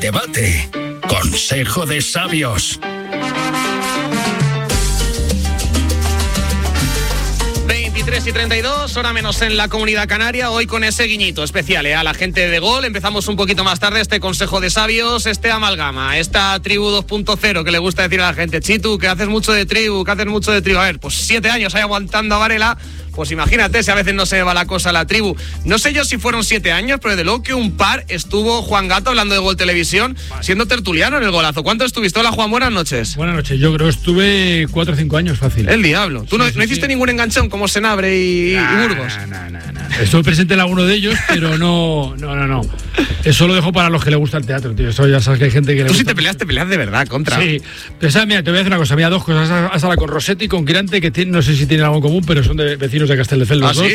debate. Consejo de Sabios. 23:32, hora menos en la Comunidad Canaria, hoy con ese guiñito especial a la gente de Gol. Empezamos un poquito más tarde este Consejo de Sabios, este amalgama, esta tribu 2.0 que le gusta decir a la gente. Chitu, que haces mucho de tribu, A ver, pues 7 años ahí aguantando a Varela. Pues imagínate si a veces no se va la cosa a la tribu. No sé yo si fueron 7 años, pero de luego que un par estuvo Juan Gato hablando de Gol Televisión, siendo tertuliano en el Golazo. ¿Cuánto estuviste? Hola, Juan, buenas noches. Buenas noches, yo creo que estuve 4 o 5 años fácil. El diablo. ¿Tú no hiciste ningún enganchón como Senabre y Burgos? No. Estuve presente en alguno de ellos, pero no. Eso lo dejo para los que les gusta el teatro, tío. Eso ya sabes que hay gente que le Tú gusta. sí te peleas de verdad contra. Sí. Pero, mira, te voy a decir una cosa. Mira, 2 cosas. Has hablado con Rossetti y con Quirante, que no sé si tienen algo en común, pero son de vecinos de Castelldefels los dos. ¿Sí?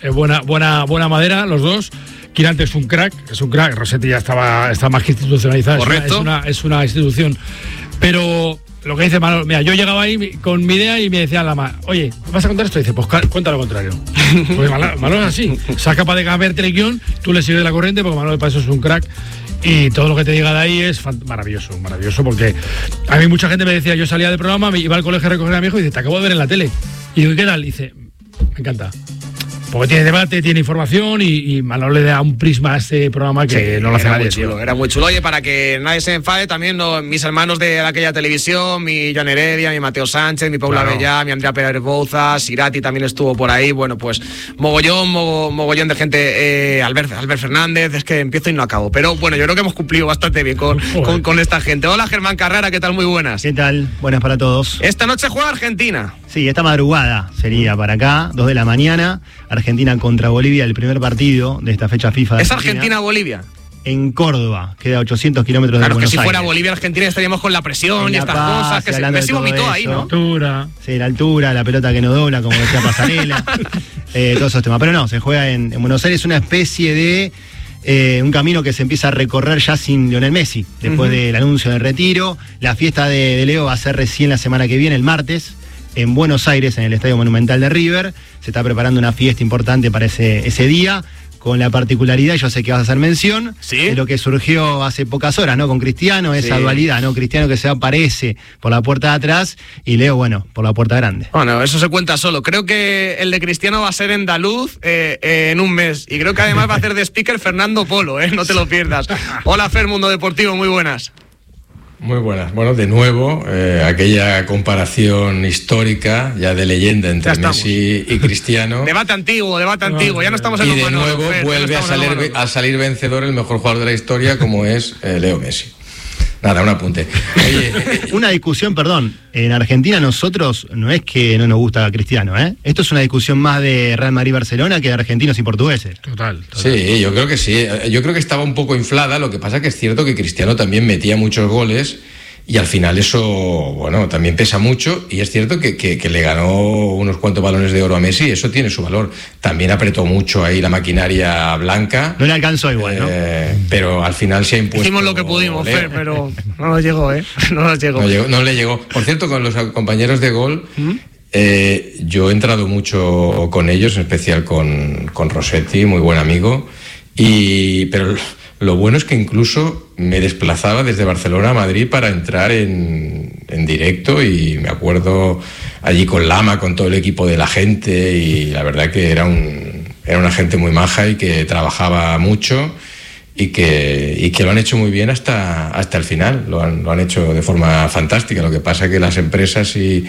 Buena madera, los dos. Quirante es un crack. Rossetti ya está más que institucionalizada. Correcto. Es una institución. Pero lo que dice Manolo, mira, yo llegaba ahí con mi idea y me decía Lama, oye, ¿vas a contar esto? Y dice, pues cuenta lo contrario. Pues Manolo es así. O sea, capaz de cambiarte el guión, tú le sigues la corriente, porque Manolo para eso es un crack. Y todo lo que te diga de ahí es maravilloso, porque a mí mucha gente me decía, yo salía del programa, me iba al colegio a recoger a mi hijo y dice, te acabo de ver en la tele. Y digo, ¿y qué tal? Y dice, me encanta. Porque tiene debate, tiene información y Manolo le da un prisma a este programa que no lo hace nadie. Era muy chulo. Oye, para que nadie se enfade, también mis hermanos de aquella televisión, mi Joan Heredia, mi Mateo Sánchez, mi Paula Bellá, mi Andrea Pérez Bouza, Sirati también estuvo por ahí. Bueno, pues mogollón de gente. Albert Fernández, es que empiezo y no acabo. Pero bueno, yo creo que hemos cumplido bastante bien con esta gente. Hola, Germán Carrera, ¿qué tal? Muy buenas. ¿Qué tal? Buenas para todos. Esta noche juega Argentina. Sí, esta madrugada sería para acá, 2 de la mañana, Argentina contra Bolivia, el primer partido de esta fecha FIFA. ¿Es Argentina-Bolivia? En Córdoba, queda a 800 kilómetros de Buenos Aires. Claro, que si fuera Bolivia-Argentina estaríamos con la presión y estas cosas, que Messi vomitó ahí, ¿no? Sí, la altura, la pelota que no dobla, como decía Pasarela, todos esos temas. Pero no, se juega en Buenos Aires, una especie de un camino que se empieza a recorrer ya sin Lionel Messi, después del anuncio del retiro. La fiesta de Leo va a ser recién la semana que viene, el martes, en Buenos Aires, en el Estadio Monumental de River. Se está preparando una fiesta importante para ese día, con la particularidad, yo sé que vas a hacer mención, de lo que surgió hace pocas horas, ¿no? Con Cristiano, esa dualidad, ¿no? Cristiano que se aparece por la puerta de atrás y Leo, bueno, por la puerta grande. Bueno, eso se cuenta solo. Creo que el de Cristiano va a ser andaluz en un mes. Y creo que además va a hacer de speaker Fernando Polo, no te lo pierdas. Hola, Fer, Mundo Deportivo, muy buenas. Muy buenas. Bueno, de nuevo, aquella comparación histórica, ya de leyenda entre Messi y Cristiano. Debate antiguo, ya no estamos en y los de Manolo, nuevo Fer, vuelve a salir vencedor el mejor jugador de la historia, como es Leo Messi. Nada, un apunte. Oye, una discusión, perdón. En Argentina nosotros no es que no nos gusta Cristiano, ¿eh? Esto es una discusión más de Real Madrid-Barcelona que de argentinos y portugueses. Total. Sí, yo creo que sí. Yo creo que estaba un poco inflada. Lo que pasa que es cierto que Cristiano también metía muchos goles. Y al final eso, bueno, también pesa mucho, y es cierto que le ganó unos cuantos balones de oro a Messi, eso tiene su valor. También apretó mucho ahí la maquinaria blanca. No le alcanzó igual, ¿no? Pero al final se ha impuesto. Hicimos lo que pudimos, Fer, pero no nos llegó, No le llegó. Por cierto, con los compañeros de Gol, yo he entrado mucho con ellos, en especial con Rossetti, muy buen amigo, pero lo bueno es que incluso me desplazaba desde Barcelona a Madrid para entrar en directo, y me acuerdo allí con Lama, con todo el equipo de la gente, y la verdad que era una gente muy maja y que trabajaba mucho y que lo han hecho muy bien hasta el final. Lo han hecho de forma fantástica. Lo que pasa es que las empresas y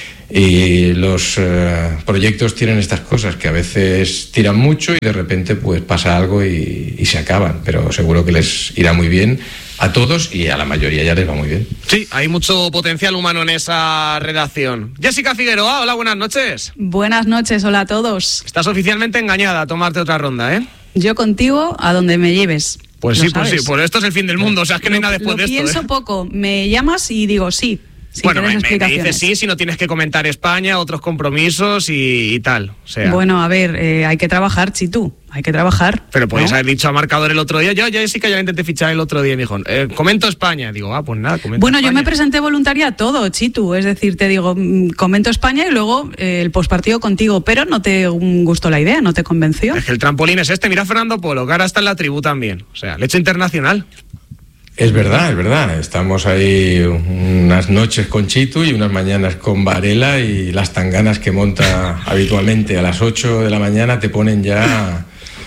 los proyectos tienen estas cosas, que a veces tiran mucho y de repente pues pasa algo y se acaban, pero seguro que les irá muy bien a todos, y a la mayoría ya les va muy bien. Sí, hay mucho potencial humano en esa redacción. Jessica Figueroa, hola, buenas noches. Buenas noches, hola a todos. Estás oficialmente engañada a tomarte otra ronda, ¿eh? Yo contigo a donde me lleves. Pues sí, pues esto es el fin del mundo, o sea, es que no hay nada después de esto. Lo pienso poco, me llamas y digo sí. Bueno, me dices sí, si no tienes que comentar España, otros compromisos y tal. O sea. Bueno, a ver, hay que trabajar, Chitu, hay que trabajar. Pero podías haber dicho a Marcador el otro día. Yo sí que ya intenté fichar el otro día y me dijo, comento España. Digo, pues nada, comento Bueno, España. Yo me presenté voluntaria a todo, Chitu, es decir, te digo, comento España y luego el pospartido contigo, pero no te gustó la idea, no te convenció. Es que el trampolín es este, mira a Fernando Polo, que ahora está en la tribu también. O sea, leche internacional. Es verdad. Estamos ahí unas noches con Chitu y unas mañanas con Varela, y las tanganas que monta habitualmente a las 8 de la mañana te ponen ya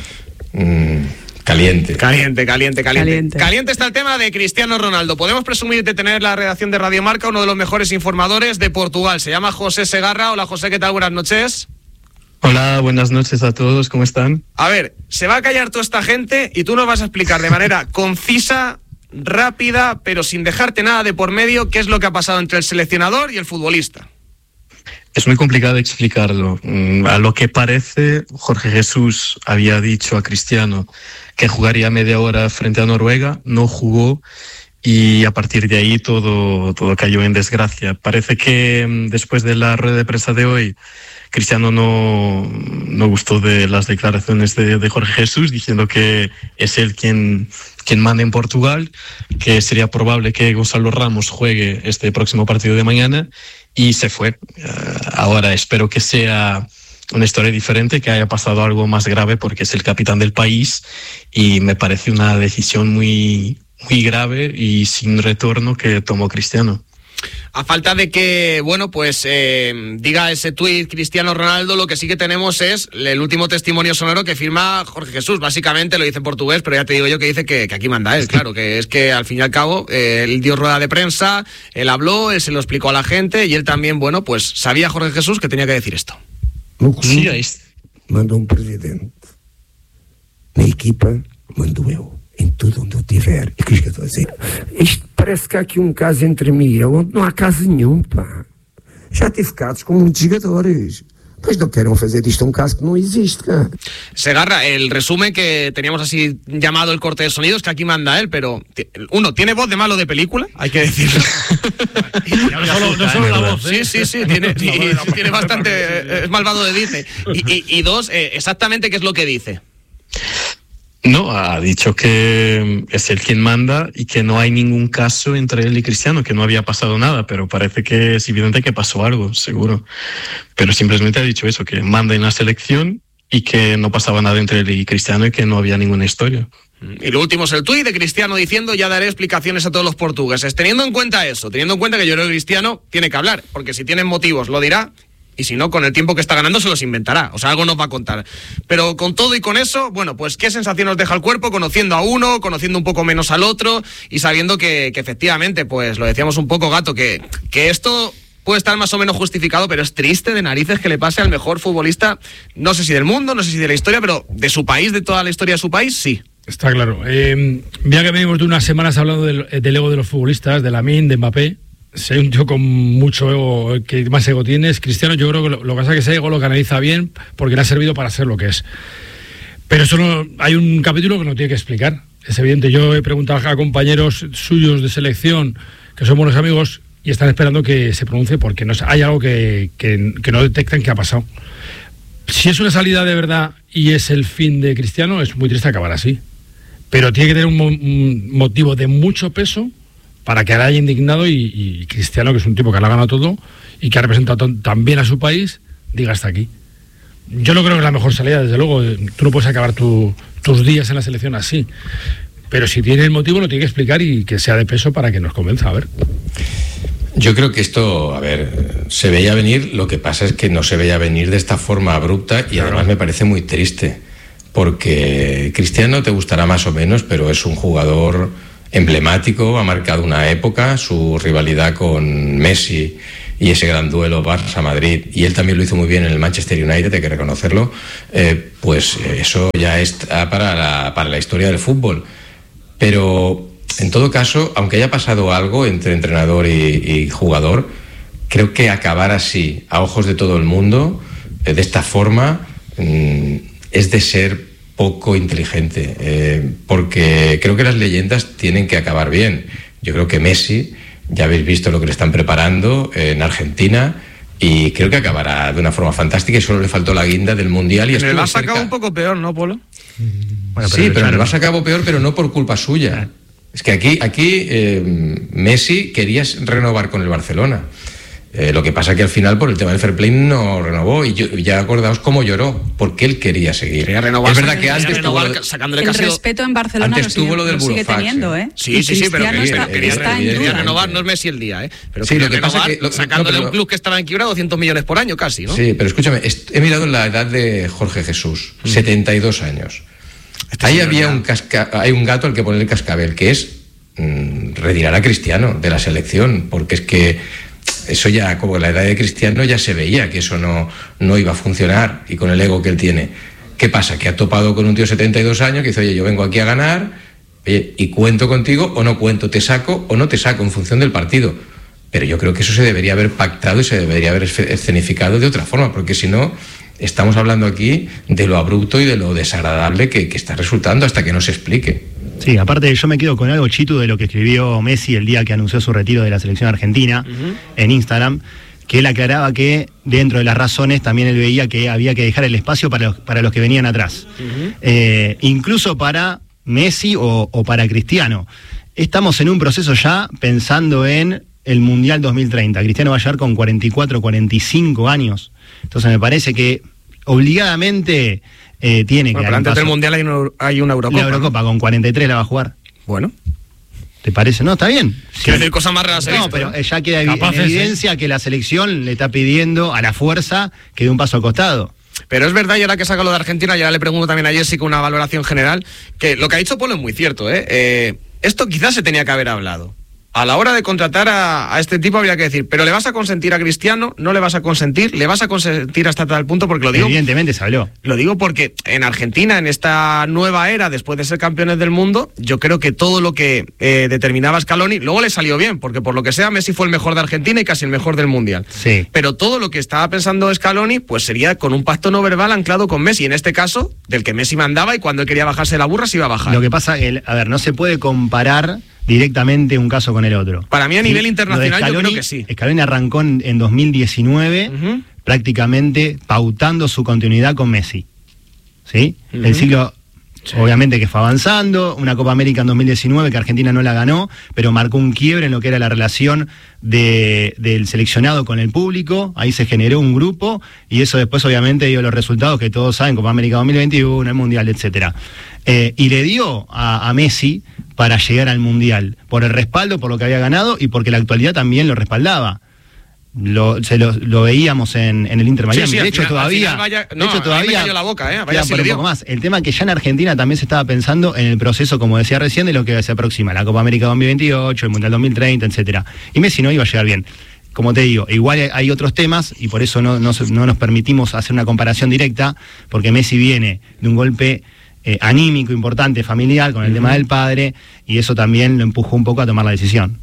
caliente. Caliente está el tema de Cristiano Ronaldo. Podemos presumir de tener la redacción de Radio Marca uno de los mejores informadores de Portugal. Se llama José Segarra. Hola, José, ¿qué tal? Buenas noches. Hola, buenas noches a todos, ¿cómo están? A ver, se va a callar toda esta gente y tú nos vas a explicar de manera concisa, rápida, pero sin dejarte nada de por medio, qué es lo que ha pasado entre el seleccionador y el futbolista. Es muy complicado explicarlo. A lo que parece, Jorge Jesús había dicho a Cristiano que jugaría media hora frente a Noruega, no jugó, y a partir de ahí todo cayó en desgracia. Parece que después de la rueda de prensa de hoy, Cristiano no gustó de las declaraciones de Jorge Jesús, diciendo que es él quien manda en Portugal, que sería probable que Gonzalo Ramos juegue este próximo partido de mañana, y se fue. Ahora espero que sea una historia diferente, que haya pasado algo más grave, porque es el capitán del país y me parece una decisión muy, muy grave y sin retorno que tomó Cristiano. A falta de que, diga ese tuit Cristiano Ronaldo, lo que sí que tenemos es el último testimonio sonoro que firma Jorge Jesús. Básicamente lo dice en portugués, pero ya te digo yo que dice que aquí manda él, claro, que es que al fin y al cabo él dio rueda de prensa, él habló, él se lo explicó a la gente y él también, sabía Jorge Jesús que tenía que decir esto. No clube manda presidente, na equipa mando eu. Em tudo onde eu estiver. E que eu estou a dizer? Isto parece que há aqui caso entre mim e eu, onde não há caso nenhum, pá. Já tive casos com muitos jogadores. Pues no quieran hacer esto un caso que no existe. Segarra, el resumen que teníamos así llamado el corte de sonidos, que aquí manda él, pero uno, tiene voz de malo de película, hay que decirlo. no solo la voz, sí, tiene bastante, es malvado de Disney. Y dos, exactamente qué es lo que dice. No, ha dicho que es él quien manda y que no hay ningún caso entre él y Cristiano, que no había pasado nada, pero parece que es evidente que pasó algo, seguro. Pero simplemente ha dicho eso, que manda en la selección y que no pasaba nada entre él y Cristiano y que no había ninguna historia. Y lo último es el tuit de Cristiano diciendo: ya daré explicaciones a todos los portugueses. Teniendo en cuenta eso, teniendo en cuenta que yo creo que Cristiano tiene que hablar, porque si tienen motivos lo dirá. Y si no, con el tiempo que está ganando se los inventará. O sea, algo nos va a contar. Pero con todo y con eso, pues qué sensación nos deja el cuerpo conociendo a uno, conociendo un poco menos al otro y sabiendo que efectivamente, pues lo decíamos un poco, Gato, que esto puede estar más o menos justificado, pero es triste de narices que le pase al mejor futbolista, no sé si del mundo, no sé si de la historia, pero de su país, de toda la historia de su país, sí. Está claro. Mira que venimos de unas semanas hablando del ego de los futbolistas, de Lamine, de Mbappé. Si hay un tío con mucho ego, que más ego tiene, es Cristiano. Yo creo que lo que pasa es que ese ego lo canaliza bien porque le ha servido para ser lo que es. Pero eso no, hay un capítulo que no tiene que explicar. Es evidente. Yo he preguntado a compañeros suyos de selección que son buenos amigos y están esperando que se pronuncie porque no, hay algo que no detectan que ha pasado. Si es una salida de verdad y es el fin de Cristiano, es muy triste acabar así. Pero tiene que tener un motivo de mucho peso para que haya indignado y Cristiano, que es un tipo que lo ha ganado todo y que ha representado tan bien a su país, diga hasta aquí. Yo no creo que es la mejor salida, desde luego. Tú no puedes acabar tus días en la selección así. Pero si tiene el motivo, lo tiene que explicar y que sea de peso para que nos convenza. A ver. Yo creo que esto, se veía venir. Lo que pasa es que no se veía venir de esta forma abrupta y además me parece muy triste. Porque Cristiano te gustará más o menos, pero es un jugador emblemático, ha marcado una época, su rivalidad con Messi y ese gran duelo Barça-Madrid, y él también lo hizo muy bien en el Manchester United, hay que reconocerlo, pues eso ya está para la historia del fútbol. Pero en todo caso, aunque haya pasado algo entre entrenador y jugador, creo que acabar así, a ojos de todo el mundo, de esta forma, es de ser poco inteligente, porque creo que las leyendas tienen que acabar bien. Yo creo que Messi, ya habéis visto lo que le están preparando en Argentina, y creo que acabará de una forma fantástica, y solo le faltó la guinda del Mundial. Y en el Barça acabó un poco peor, ¿no, Polo? Bueno, sí, pero en el Barça acabó peor, pero no por culpa suya. Es que aquí Messi quería renovar con el Barcelona. Lo que pasa que al final, por el tema del fair play, no renovó. Y ya acordaos cómo lloró, porque él quería seguir. Quería renovar. Es verdad que antes sacándole el respeto en Barcelona antes tuvo lo del sigue Burofax, teniendo, Sí, pero quería renovar, no es Messi el día, pero sí, quería renovar, sacándole un club que estaba en quiebra 200 millones por año casi, ¿no? Sí, pero escúchame, he mirado la edad de Jorge Jesús, 72 años. Ahí hay un gato al que poner el cascabel, que es retirar a Cristiano de la selección, porque es que eso ya, como la edad de Cristiano, ya se veía que eso no iba a funcionar, y con el ego que él tiene. ¿Qué pasa? Que ha topado con un tío de 72 años que dice, oye, yo vengo aquí a ganar, y cuento contigo o no cuento, te saco o no te saco en función del partido. Pero yo creo que eso se debería haber pactado y se debería haber escenificado de otra forma, porque si no, estamos hablando aquí de lo abrupto y de lo desagradable que está resultando hasta que no se explique. Sí, aparte yo me quedo con algo, Chitu, de lo que escribió Messi el día que anunció su retiro de la selección argentina en Instagram, que él aclaraba que dentro de las razones también él veía que había que dejar el espacio para los que venían atrás, incluso para Messi o para Cristiano. Estamos en un proceso ya pensando en el Mundial 2030. Cristiano va a llegar con 44, 45 años. Entonces me parece que obligadamente tiene que dar pero antes un paso. del Mundial hay una Eurocopa. La Eurocopa, ¿no? Con 43 la va a jugar. Bueno. ¿Te parece? No, está bien. Quiero decir cosas más raras. No, pero ya queda en evidencia que la selección le está pidiendo a la fuerza que dé un paso al costado. Pero es verdad, y ahora que saca lo de Argentina, ya le pregunto también a Jessica una valoración general, que lo que ha dicho Polo es muy cierto, esto quizás se tenía que haber hablado. A la hora de contratar a este tipo habría que decir, pero ¿le vas a consentir a Cristiano? ¿No le vas a consentir? ¿Le vas a consentir hasta tal punto? Porque lo digo... Evidentemente se habló. Lo digo porque en Argentina, en esta nueva era, después de ser campeones del mundo, yo creo que todo lo que determinaba Scaloni, luego le salió bien, porque por lo que sea, Messi fue el mejor de Argentina y casi el mejor del Mundial. Sí. Pero todo lo que estaba pensando Scaloni, pues sería con un pacto no verbal anclado con Messi, en este caso, del que Messi mandaba y cuando él quería bajarse de la burra se iba a bajar. Lo que pasa, no se puede comparar directamente un caso con el otro. Para mí a nivel internacional Scaloni, yo creo que sí. Scaloni arrancó en 2019 prácticamente pautando su continuidad con Messi. ¿Sí? El ciclo obviamente que fue avanzando, una Copa América en 2019 que Argentina no la ganó, pero marcó un quiebre en lo que era la relación del seleccionado con el público. Ahí se generó un grupo y eso después obviamente dio los resultados que todos saben, Copa América 2021, el Mundial, etcétera. Y le dio a Messi para llegar al Mundial, por el respaldo, por lo que había ganado y porque la actualidad también lo respaldaba. Lo veíamos en el Inter Miami. Sí, de hecho, todavía me cayó la boca, vaya si le dio. Un poco más. El tema es que ya en Argentina también se estaba pensando en el proceso, como decía recién, de lo que se aproxima, la Copa América 2028, el Mundial 2030, etcétera. Y Messi no iba a llegar bien. Como te digo, igual hay otros temas y por eso no nos permitimos hacer una comparación directa, porque Messi viene de un golpe anímico importante, familiar, con el tema del padre, y eso también lo empujó un poco a tomar la decisión.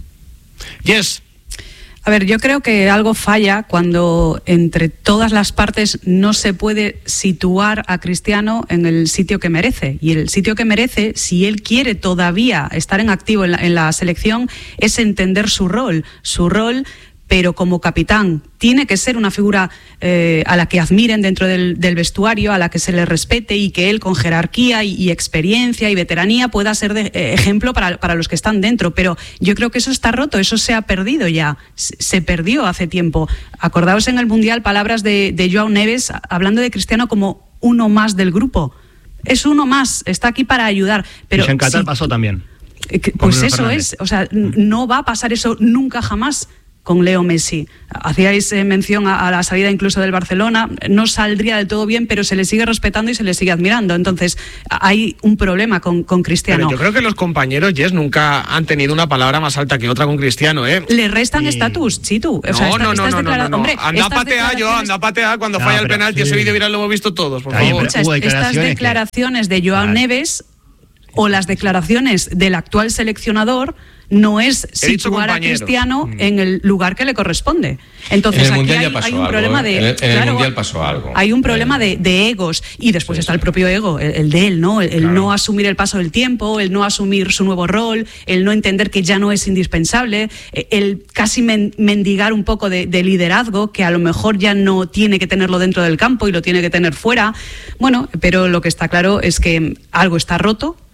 Yes. A ver, yo creo que algo falla cuando entre todas las partes no se puede situar a Cristiano en el sitio que merece. Y el sitio que merece, si él quiere todavía estar en activo en la selección, es entender su rol, pero como capitán. Tiene que ser una figura a la que admiren dentro del vestuario, a la que se le respete y que él con jerarquía y experiencia y veteranía pueda ser de ejemplo para los que están dentro. Pero yo creo que eso está roto, eso se ha perdido ya, se perdió hace tiempo. Acordaos en el Mundial palabras de Joao Neves hablando de Cristiano como uno más del grupo. Es uno más, está aquí para ayudar. Pero y en Qatar pasó también. Pues eso Fernández. O sea, no va a pasar eso nunca jamás con Leo Messi. Hacíais mención a la salida incluso del Barcelona, no saldría del todo bien, pero se le sigue respetando y se le sigue admirando. Entonces hay un problema con Cristiano. Pero yo creo que los compañeros, Jess, nunca han tenido una palabra más alta que otra con Cristiano, Le restan estatus, Chitu. O sea, no. Hombre, anda a patear cuando falla el penalti, ese vídeo viral lo hemos visto todos, por favor. Estas declaraciones de Joao Neves o las declaraciones del actual seleccionador no es situar a Cristiano en el lugar que le corresponde. Entonces aquí hay un problema de... En el Mundial pasó algo. Hay un problema de egos y después está el propio ego, el de él, ¿no? El no asumir el paso del tiempo, el no asumir su nuevo rol, el no entender que ya no es indispensable, el casi mendigar un poco de liderazgo, que a lo mejor ya no tiene que tenerlo dentro del campo y lo tiene que tener fuera. Bueno, pero lo que está claro es que algo está roto.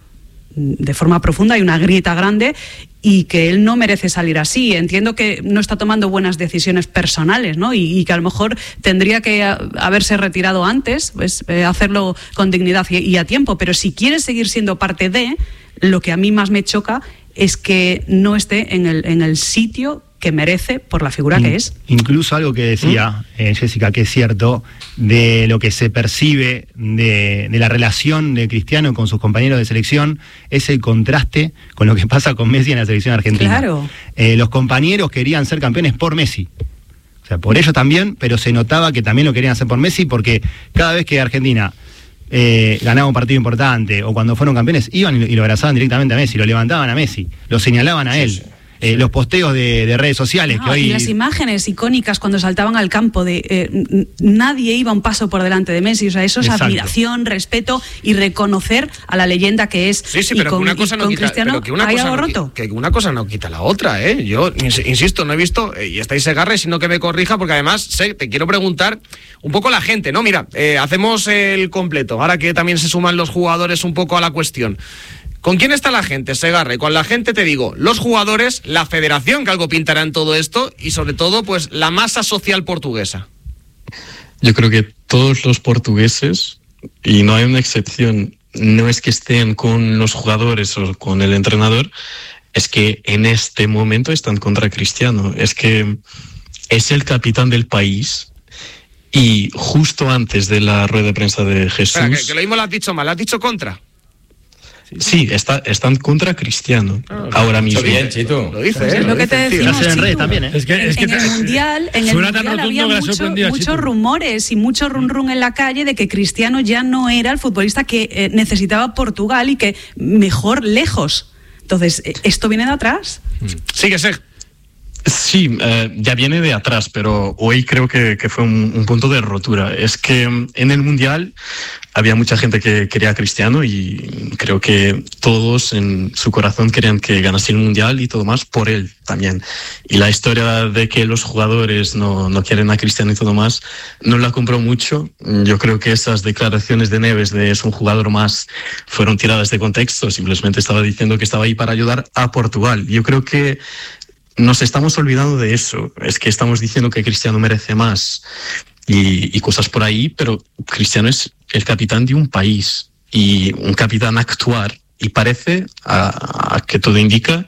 de forma profunda, hay una grieta grande y que él no merece salir así. Entiendo que no está tomando buenas decisiones personales, ¿no? Y que a lo mejor tendría que haberse retirado antes, pues hacerlo con dignidad y a tiempo, pero si quiere seguir siendo parte de, lo que a mí más me choca es que no esté en el sitio que merece por la figura que es. Incluso algo que decía Jessica, que es cierto, de lo que se percibe de la relación de Cristiano con sus compañeros de selección, es el contraste con lo que pasa con Messi en la selección argentina. Claro. Los compañeros querían ser campeones por Messi. O sea, por ellos también, pero se notaba que también lo querían hacer por Messi, porque cada vez que Argentina ganaba un partido importante, o cuando fueron campeones, iban y lo abrazaban directamente a Messi, lo levantaban a Messi, lo señalaban a él. Sí. Los posteos de redes sociales que hoy... Y las imágenes icónicas cuando saltaban al campo de nadie iba un paso por delante de Messi, o sea, eso es admiración, respeto y reconocer a la leyenda que es. Sí, pero que una cosa no quita, Cristiano, que una cosa no quita la otra, ¿eh? Yo insisto, no he visto, y estáis Segarra, sino que me corrija, porque además te quiero preguntar un poco a la gente, ¿no? Mira, hacemos el completo, ahora que también se suman los jugadores un poco a la cuestión. ¿Con quién está la gente, Segarra? Y con la gente te digo, los jugadores, la federación, que algo pintará en todo esto, y sobre todo, pues, la masa social portuguesa. Yo creo que todos los portugueses, y no hay una excepción, no es que estén con los jugadores o con el entrenador, es que en este momento están contra Cristiano. Es que es el capitán del país. Y justo antes de la rueda de prensa de Jesús... Espera, que lo mismo lo has dicho mal, ¿lo has dicho contra? Sí, están contra Cristiano ahora mismo. Bien, Chito. Lo dice, es lo que te decimos, en redes también, ¿eh? En el Mundial había muchos rumores y mucho run en la calle de que Cristiano ya no era el futbolista que necesitaba Portugal y que mejor lejos. Entonces, ¿esto viene de atrás? Síguese. Sí, ya viene de atrás, pero hoy creo que fue un punto de rotura. Es que en el Mundial había mucha gente que quería a Cristiano y creo que todos en su corazón querían que ganase el Mundial y todo más por él también. Y la historia de que los jugadores no quieren a Cristiano y todo más, no la compró mucho. Yo creo que esas declaraciones de Neves de es un jugador más fueron tiradas de contexto. Simplemente estaba diciendo que estaba ahí para ayudar a Portugal. Yo creo que nos estamos olvidando de eso. Es que estamos diciendo que Cristiano merece más y cosas por ahí, pero Cristiano es el capitán de un país y un capitán actuar, y parece, a que todo indica,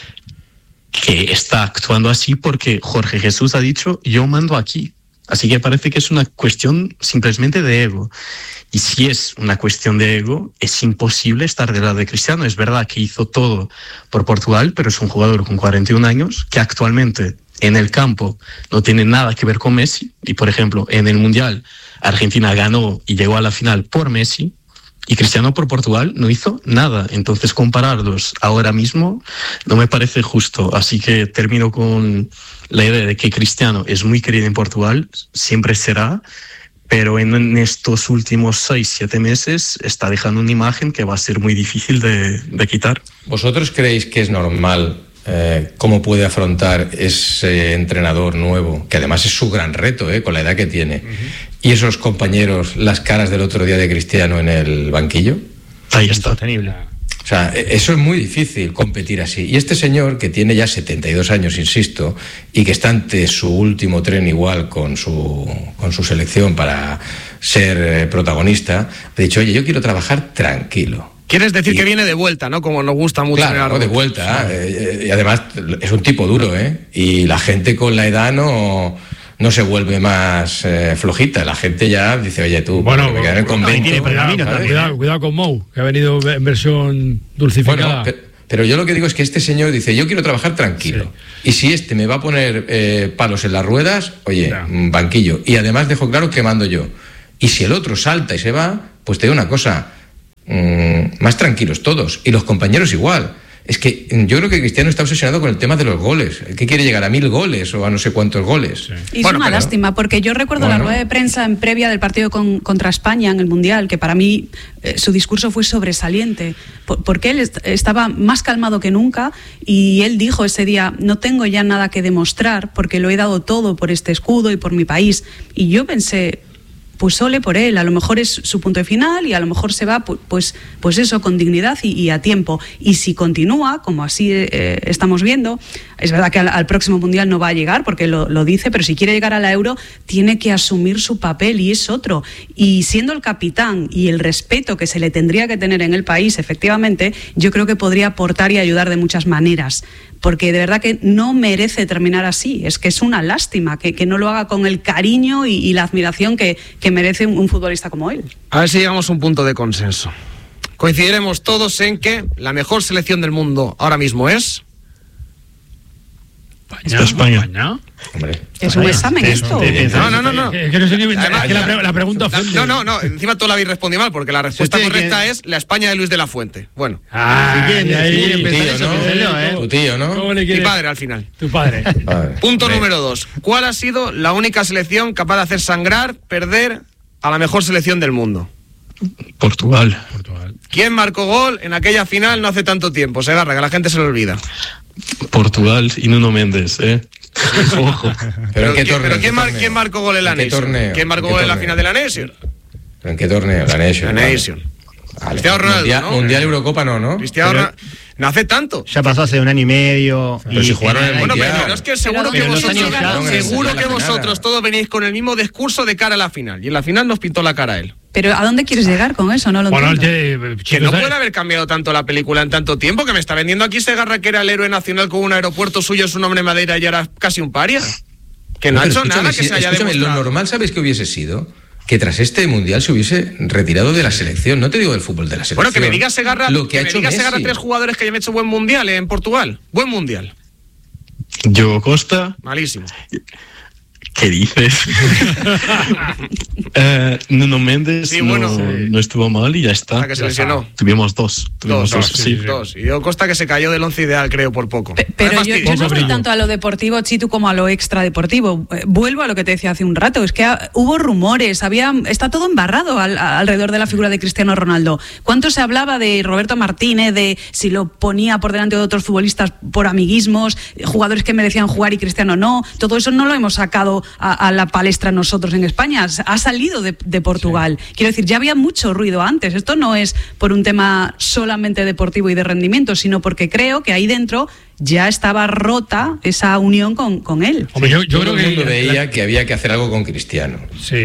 que está actuando así porque Jorge Jesús ha dicho yo mando aquí. Así que parece que es una cuestión simplemente de ego. Y si es una cuestión de ego, es imposible estar del lado de Cristiano. Es verdad que hizo todo por Portugal, pero es un jugador con 41 años que actualmente en el campo no tiene nada que ver con Messi. Y, por ejemplo, en el Mundial, Argentina ganó y llegó a la final por Messi, y Cristiano por Portugal no hizo nada. Entonces, compararlos ahora mismo no me parece justo. Así que termino con la idea de que Cristiano es muy querido en Portugal, siempre será, pero en estos últimos 6-7 meses está dejando una imagen que va a ser muy difícil de quitar. ¿Vosotros creéis que es normal cómo puede afrontar ese entrenador nuevo, que además es su gran reto, con la edad que tiene, y esos compañeros, las caras del otro día de Cristiano en el banquillo? Ahí está. Sostenible. O sea, eso es muy difícil, competir así. Y este señor, que tiene ya 72 años, insisto, y que está ante su último tren igual con su selección para ser protagonista, ha dicho, oye, yo quiero trabajar tranquilo. Quieres decir que viene de vuelta, ¿no? Como nos gusta mucho. Claro, de vuelta. Y además es un tipo duro, ¿eh? Y la gente con la edad no se vuelve más flojita. La gente ya dice, oye, tú, bueno, me quedaré con 20. Cuidado con Mou, que ha venido en versión dulcificada. Bueno, pero yo lo que digo es que este señor dice, yo quiero trabajar tranquilo. Sí. Y si este me va a poner palos en las ruedas, oye, banquillo. Y además dejo claro que mando yo. Y si el otro salta y se va, pues te digo una cosa, más tranquilos todos. Y los compañeros igual. Es que yo creo que Cristiano está obsesionado con el tema de los goles. ¿Qué quiere llegar a 1000 goles o a no sé cuántos goles? Sí. Y es una lástima, porque yo recuerdo la rueda de prensa en previa del partido contra España en el Mundial, que para mí su discurso fue sobresaliente, porque él estaba más calmado que nunca, y él dijo ese día, no tengo ya nada que demostrar porque lo he dado todo por este escudo y por mi país. Y yo pensé, pues ole por él, a lo mejor es su punto de final y a lo mejor se va pues eso, con dignidad y a tiempo. Y si continúa, como así estamos viendo, es verdad que al próximo Mundial no va a llegar, porque lo dice, pero si quiere llegar a la Euro, tiene que asumir su papel y es otro. Y siendo el capitán y el respeto que se le tendría que tener en el país, efectivamente, yo creo que podría aportar y ayudar de muchas maneras. Porque de verdad que no merece terminar así. Es que es una lástima que no lo haga con el cariño y la admiración que merece un futbolista como él. A ver si llegamos a un punto de consenso. Coincidiremos todos en que la mejor selección del mundo ahora mismo es... España. Hombre, Es un examen esto. No. Es que no sé ni- Además, es que la pregunta ofende. No, encima tú la habéis respondido mal, porque la respuesta Usted correcta que- es la España de Luis de la Fuente. Bueno, Ah, Si quieren ahí, empezar eso, piénselo, tu tío, ¿no? ¿Cómo le mi quieres? padre al final. Tu padre. Vale. Punto Hombre, número 2. ¿Cuál ha sido la única selección capaz de hacer sangrar, perder a la mejor selección del mundo? Portugal. Portugal. ¿Quién marcó gol en aquella final no hace tanto tiempo? Segarra, que la gente se lo olvida. Portugal y Nuno Méndez, Ojo. ¿Pero en qué torneo? pero ¿En qué ¿quién torneo? marcó gol en la ¿En qué Nation? torneo? ¿Quién marcó ¿En qué gol en la torneo? final de la Nation? ¿Pero en qué torneo? La Nation. La vale. Nation. Vale. Cristiano Ronaldo, Mundial, ¿no? Mundial Eurocopa no. Cristiano Pero- Ronaldo. No hace tanto. Ya pasó hace un año y medio. Pero si jugaron en el Bueno, Mundial. pero es que seguro Pero que ¿dónde vosotros, quieres llegar? seguro No, que no, no, vosotros no. todos venís con el mismo discurso de cara a la final. Y en la final nos pintó la cara él. Pero ¿a dónde quieres llegar con eso? No lo Bueno, entiendo. Que no puede haber cambiado tanto la película en tanto tiempo, que me está vendiendo aquí Segarra, que era el héroe nacional con un aeropuerto suyo, su nombre Madeira, y ahora casi un paria. Que no ha Pero hecho escúchame, nada que si- se haya escúchame, demostrado. lo normal, ¿sabes qué hubiese sido? Que tras este Mundial se hubiese retirado de la selección. No te digo del fútbol, de la selección. Bueno, que me diga Segarra, lo que ha me hecho diga Segarra Messi. 3 jugadores que hayan hecho buen Mundial en Portugal. Buen Mundial. Diogo Costa, Malísimo. ¿qué dices? Nuno Méndez Sí, bueno. no estuvo mal y ya está. Hasta que se Ya lesionó. está. Tuvimos dos. Sí. Dos. Y Diego Costa, que se cayó del 11 ideal, creo, por poco. Pero Me yo fastidia. no Poco estoy brillo. tanto a lo deportivo, Chitu, como a lo extradeportivo. Vuelvo a lo que te decía hace un rato. Es que hubo rumores, está todo embarrado alrededor de la figura de Cristiano Ronaldo. ¿Cuánto se hablaba de Roberto Martínez, de si lo ponía por delante de otros futbolistas por amiguismos, jugadores que merecían jugar y Cristiano no? Todo eso no lo hemos sacado a la palestra nosotros en España. Ha salido de Portugal. Quiero decir, ya había mucho ruido antes. Esto no es por un tema solamente deportivo y de rendimiento, sino porque creo que ahí dentro ya estaba rota esa unión con él. Hombre, yo Todo creo el mundo que veía que había que hacer algo con Cristiano. Sí.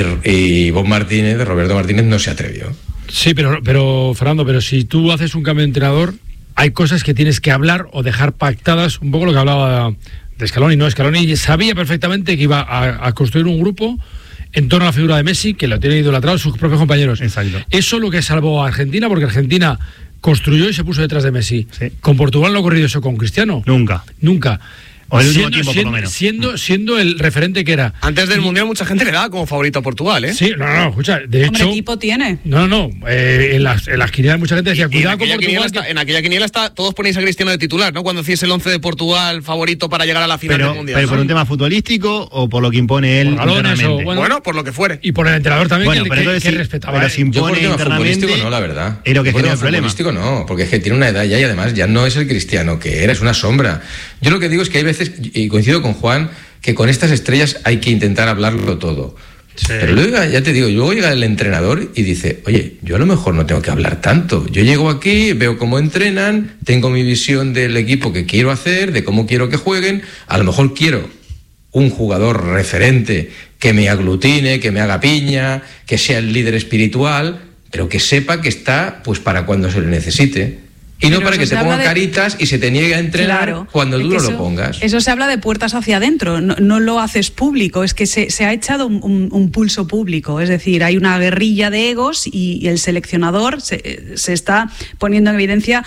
Y Bob Martínez, Roberto Martínez, no se atrevió. Sí, pero Fernando, pero si tú haces un cambio de entrenador, hay cosas que tienes que hablar o dejar pactadas, un poco lo que hablaba de Scaloni. No, Scaloni sabía perfectamente que iba a construir un grupo en torno a la figura de Messi, que lo tienen idolatrado sus propios compañeros. Exacto. Eso es lo que salvó a Argentina, porque Argentina construyó y se puso detrás de Messi. Sí. Con Portugal no ha ocurrido eso, con Cristiano. Nunca. Nunca. O el último tiempo, por lo menos. Siendo el referente que era. Antes del Mundial mucha gente le daba como favorito a Portugal, ¿eh? Sí, no, escucha, de Hombre, hecho... equipo tiene. No, en las quinielas mucha gente decía, Y en cuidado con aquella, Portugal. quiniela en aquella quiniela todos ponéis a Cristiano de titular, ¿no? Cuando decís el 11 de Portugal favorito para llegar a la final del Mundial. Pero ¿no? por un tema futbolístico o por lo que impone él Por galones internamente. o, Bueno, por lo que fuere. Y por el entrenador también, Bueno, que, pero que entonces sí, respetaba. pero si Yo por impone tema internamente, futbolístico no, la verdad. es lo que Yo por genera tema el problema. futbolístico no, porque es que tiene una edad ya y además ya no es el Cristiano que era, es una sombra. Yo lo que digo es que hay veces, y coincido con Juan, que con estas estrellas hay que intentar hablarlo todo. Sí. Pero luego, ya te digo, luego llega el entrenador y dice, oye, yo a lo mejor no tengo que hablar tanto. Yo llego aquí, veo cómo entrenan, tengo mi visión del equipo que quiero hacer, de cómo quiero que jueguen, a lo mejor quiero un jugador referente que me aglutine, que me haga piña, que sea el líder espiritual, pero que sepa que está pues para cuando se le necesite. Y no Pero para eso que se te habla ponga de- caritas y se te niegue a entrenar Claro, cuando es tú que no lo eso- pongas. Eso se habla de puertas hacia adentro, no lo haces público, es que se ha echado un pulso público, es decir, hay una guerrilla de egos y el seleccionador se está poniendo en evidencia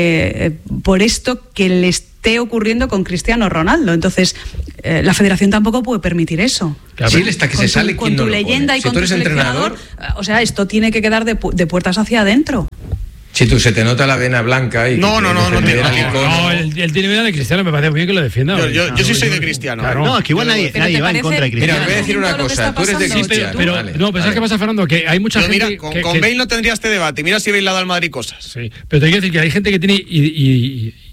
por esto que le esté ocurriendo con Cristiano Ronaldo. Entonces, la federación tampoco puede permitir eso. Claro, Sí, él hasta que Con se sale, con ¿quién no tu lo pone? leyenda y Si con tú tu eres seleccionador, entrenador, o sea, esto tiene que quedar de puertas hacia adentro. si tú se te nota la vena blanca y No, que no, tienes no, el no, nivel no, al icono. No, él tiene miedo de Cristiano, me parece muy bien que lo defienda. Yo sí soy de Cristiano. Claro. No, es que igual nadie Pero ¿te va en parece- contra de Mira, Cristiano. os voy a decir una Todo lo que cosa, está tú eres de pasando, Cristiano. Pero, vale, no, pero ¿sabes qué pasa, Fernando? Que hay mucha Pero gente mira, con que- Bale no tendría este debate. Mira si Bale le ha dado al Madrid cosas. Sí, pero te quiero decir que hay gente que tiene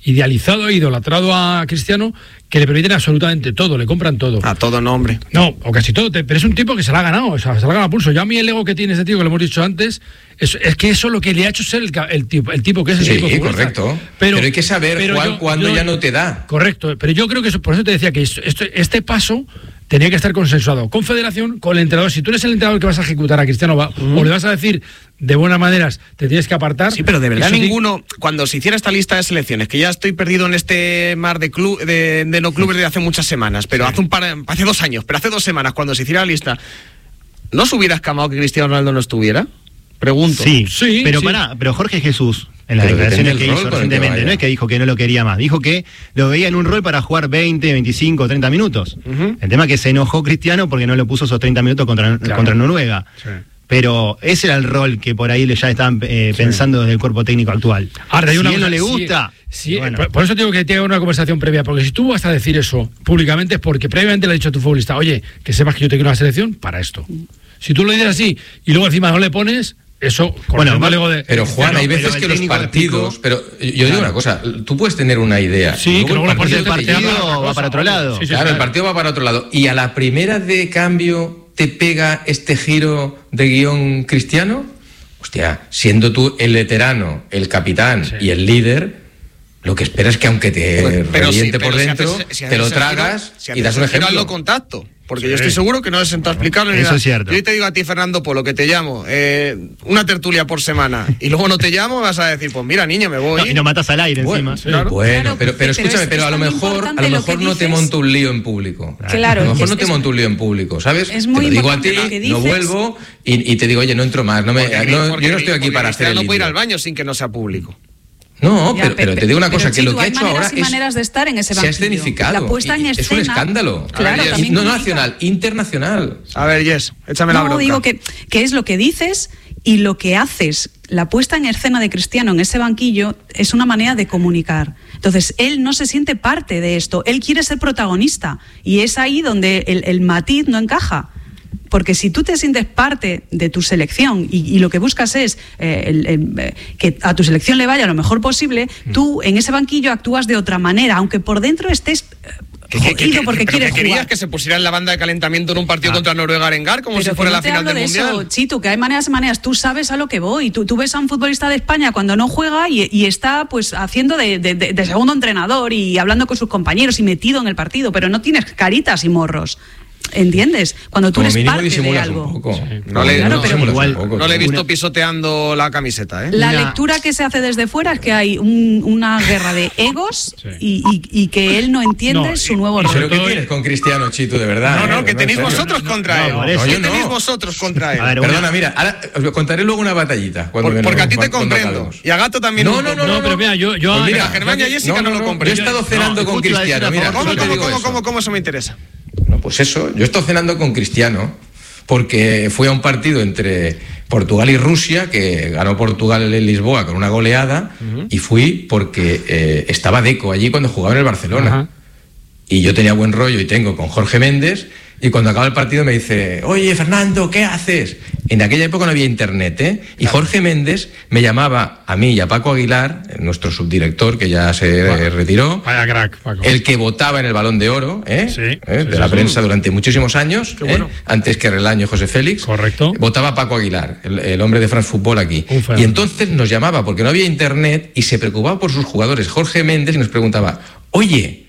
idealizado e idolatrado a Cristiano, que le permiten absolutamente todo, le compran todo. A todo nombre. No, o casi todo, pero es un tipo que se la ha ganado, o sea, se la ha ganado a pulso. Yo a mí el ego que tiene ese tío, que lo hemos dicho antes, es que eso es lo que le ha hecho ser el tipo que es el tipo. Sí, correcto. Pero hay que saber, Juan, cuándo ya no te da. Correcto, pero yo creo que eso, por eso te decía que este paso tenía que estar consensuado con Federación, con el entrenador. Si tú eres el entrenador que vas a ejecutar a Cristiano o le vas a decir de buenas maneras, te tienes que apartar. Sí, pero de verdad ninguno, cuando se hiciera esta lista de selecciones, que ya estoy perdido en este mar de no clubes de hace muchas semanas, pero hace 2 años, pero hace 2 semanas, cuando se hiciera la lista, ¿no se hubiera escamado que Cristiano Ronaldo no estuviera? Pregunto. Sí, pero Jorge Jesús, en las declaraciones que hizo recientemente, no es que dijo que no lo quería más, dijo que lo veía en un rol para jugar 20, 25, 30 minutos. El tema es que se enojó Cristiano porque no lo puso esos 30 minutos contra Noruega. Sí. Pero ese era el rol que por ahí ya estaban pensando desde el cuerpo técnico actual. Ahora, si a él no le gusta... Bueno. Por eso digo que tiene una conversación previa, porque si tú vas a decir eso públicamente es porque previamente le ha dicho a tu futbolista, oye, que sepas que yo te quiero una selección para esto. Si tú lo dices así y luego encima no le pones... Eso, pero Juan, hay veces que los partidos, pero yo digo una cosa, tú puedes tener una idea, sí, que luego el partido va para otro lado. Claro, el partido va para otro lado y a la primera de cambio te pega este giro de guión Cristiano. Hostia, siendo tú el veterano, el capitán y el líder, lo que esperas es que aunque te reviente por dentro, te lo tragas y das un ejemplo. Hazlo contacto. Porque yo estoy seguro que no es sentado a explicarlo. Eso es cierto. Yo te digo a ti, Fernando Polo, que te llamo una tertulia por semana y luego no te llamo, vas a decir, pues mira, niño, me voy. Y no matas al aire encima. Claro. Bueno, pero escúchame, pero a lo mejor no te monto un lío en público. Claro. A lo mejor no te monto un lío en público, ¿sabes? Es muy te lo digo a ti, no vuelvo y te digo, oye, no entro más. Yo no estoy aquí para hacer el lío. No puedo ir al baño sin que no sea público. No, pero te digo una cosa, que lo que ha hecho ahora es maneras de estar en ese banquillo. Se ha escenificado. La puesta en escena, es un escándalo. Claro, no nacional, internacional. A ver, Jess, échame la bronca. No, digo que es lo que dices y lo que haces. La puesta en escena de Cristiano en ese banquillo es una manera de comunicar. Entonces, él no se siente parte de esto. Él quiere ser protagonista y es ahí donde el matiz no encaja. Porque si tú te sientes parte de tu selección y lo que buscas es que a tu selección le vaya lo mejor posible, tú en ese banquillo actúas de otra manera, aunque por dentro estés jodido porque quieres jugar. ¿Querías que se pusiera en la banda de calentamiento en un partido contra Noruega Arengar como si fuera la final del Mundial? Eso, Chito, que hay maneras y maneras. Tú sabes a lo que voy. Tú ves a un futbolista de España cuando no juega y está pues haciendo de segundo entrenador y hablando con sus compañeros y metido en el partido, pero no tienes caritas y morros. ¿Entiendes? Cuando tú eres parte de algo. Un poco. Sí. No le he visto una... pisoteando la camiseta, ¿eh? La lectura que se hace desde fuera es que hay una guerra de egos y que él no entiende su nuevo rol. ¿Pero qué tienes con Cristiano, Chito, de verdad? No, que tenéis vosotros contra él. ¿Qué tenéis vosotros contra él? Perdona, mira, ahora os contaré luego una batallita. Porque a ti te comprendo. Y a Gato también. No, pero mira, yo mira, a Germán y a Jessica no lo comprendo. Yo he estado cenando con Cristiano. Mira, ¿cómo eso me interesa? No, pues eso, yo he estado cenando con Cristiano porque fui a un partido entre Portugal y Rusia, que ganó Portugal en Lisboa con una goleada, y fui porque estaba Deco allí cuando jugaba en el Barcelona. Y yo tenía buen rollo y tengo con Jorge Méndez, y cuando acaba el partido me dice, oye, Fernando, ¿qué haces? En aquella época no había internet, ¿eh? Y Jorge Méndez me llamaba a mí y a Paco Aguilar, nuestro subdirector, que ya se retiró. Vaya crack, Paco. El que votaba en el Balón de Oro, de la prensa durante muchísimos años, bueno. Antes que Relaño y José Félix. Correcto. Votaba Paco Aguilar, el hombre de France Football aquí. Y entonces nos llamaba porque no había internet y se preocupaba por sus jugadores. Jorge Méndez y nos preguntaba, oye,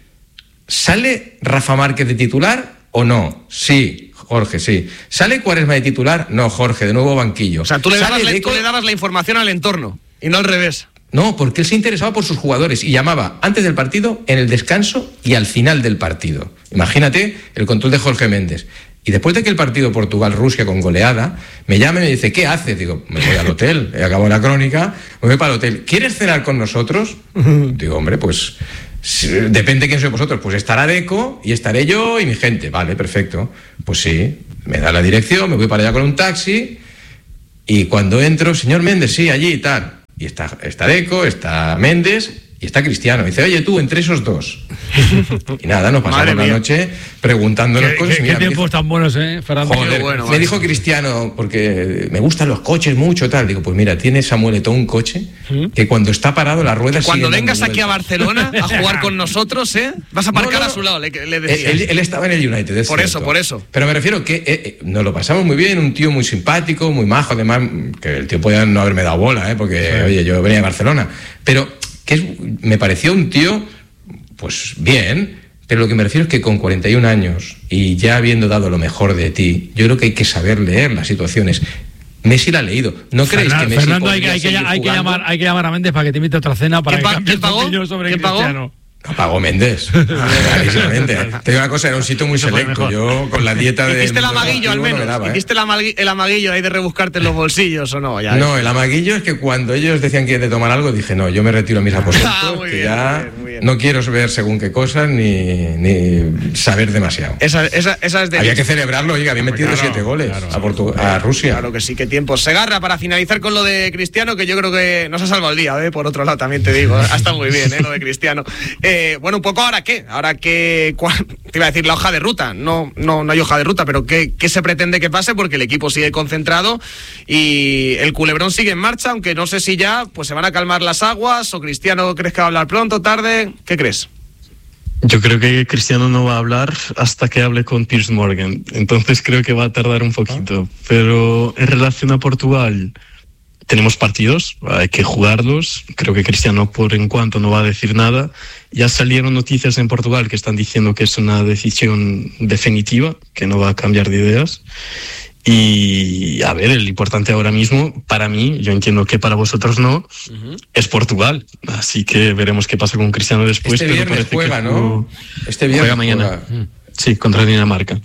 ¿sale Rafa Márquez de titular o no? Sí, Jorge, sí. ¿Sale Quaresma de titular? No, Jorge, de nuevo banquillo. O sea, tú le dabas la información al entorno y no al revés. No, porque él se interesaba por sus jugadores y llamaba antes del partido, en el descanso y al final del partido. Imagínate el control de Jorge Méndez. Y después de que el partido Portugal-Rusia con goleada, me llama y me dice, ¿qué haces? Digo, me voy al hotel, he acabado la crónica, me voy para el hotel. ¿Quieres cenar con nosotros? Digo, hombre, pues... depende de quién sois vosotros, pues estará Deco y estaré yo y mi gente. Vale, perfecto. Pues sí, me da la dirección, me voy para allá con un taxi y cuando entro, señor Méndez, sí, allí y tal. Y está Deco, está Méndez y está Cristiano. Y dice, oye tú, entre esos dos, Y nada, nos pasamos la noche preguntándonos cosas. ¿Qué tiempos tan buenos, Fernando? Joder, bueno, me dijo Cristiano, porque me gustan los coches mucho, tal. Digo, pues mira, tiene Samuel un coche que cuando está parado la rueda cuando vengas aquí a Barcelona a jugar con nosotros, vas a aparcar a su lado, le decía. Él estaba en el United, por eso. Pero me refiero que nos lo pasamos muy bien, un tío muy simpático, muy majo, además, que el tío podía no haberme dado bola, porque, oye, yo venía de Barcelona. Pero me pareció un tío, pues bien, pero lo que me refiero es que con 41 años y ya habiendo dado lo mejor de ti, yo creo que hay que saber leer las situaciones. Messi la ha leído. ¿No creéis que Messi Fernando, hay que llamar a Méndez para que te invite a otra cena para que cambies tu opinión sobre Cristiano? No pagó Méndez, clarísimamente. Te digo una cosa, era un sitio muy selecto. Yo con la dieta de... ¿Hiciste el amaguillo al menos? ¿Hiciste el amaguillo ahí de rebuscarte en los bolsillos o no? No, el amaguillo es que cuando ellos decían que de tomar algo, dije, no, yo me retiro a mis aposentos, que ya no quiero ver según qué cosas ni saber demasiado. Esa es de... Había que celebrarlo, oiga, había metido 7 goles a Rusia. Claro que sí, qué tiempo. Segarra, para finalizar con lo de Cristiano, que yo creo que nos ha salvado el día, por otro lado también te digo, ha estado muy bien, lo de Cristiano. Bueno, un poco ahora qué, te iba a decir la hoja de ruta, no hay hoja de ruta, pero ¿qué se pretende que pase? Porque el equipo sigue concentrado y el culebrón sigue en marcha, aunque no sé si ya pues se van a calmar las aguas o Cristiano crees que va a hablar pronto, tarde, ¿qué crees? Yo creo que Cristiano no va a hablar hasta que hable con Piers Morgan, entonces creo que va a tardar un poquito, pero en relación a Portugal, tenemos partidos, hay que jugarlos. Creo que Cristiano por en cuanto no va a decir nada. Ya salieron noticias en Portugal que están diciendo que es una decisión definitiva, que no va a cambiar de ideas. Y a ver, el importante ahora mismo, para mí, yo entiendo que para vosotros no, es Portugal. Así que veremos qué pasa con Cristiano después. Este viernes juega, ¿no? Este viernes juega mañana. Sí, contra Dinamarca.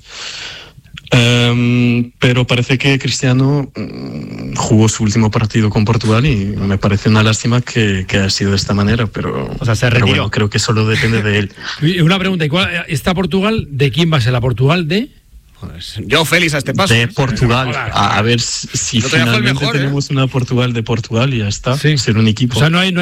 Pero parece que Cristiano jugó su último partido con Portugal y me parece una lástima que haya sido de esta manera, pero, o sea, se retiró. Bueno, creo que solo depende de él. Y una pregunta, ¿está Portugal? ¿De quién va a ser la Portugal? ¿De? Yo feliz a este paso. De Portugal. A ver si finalmente tenemos una Portugal de Portugal y ya está. Sí. Ser un equipo. O sea, no hay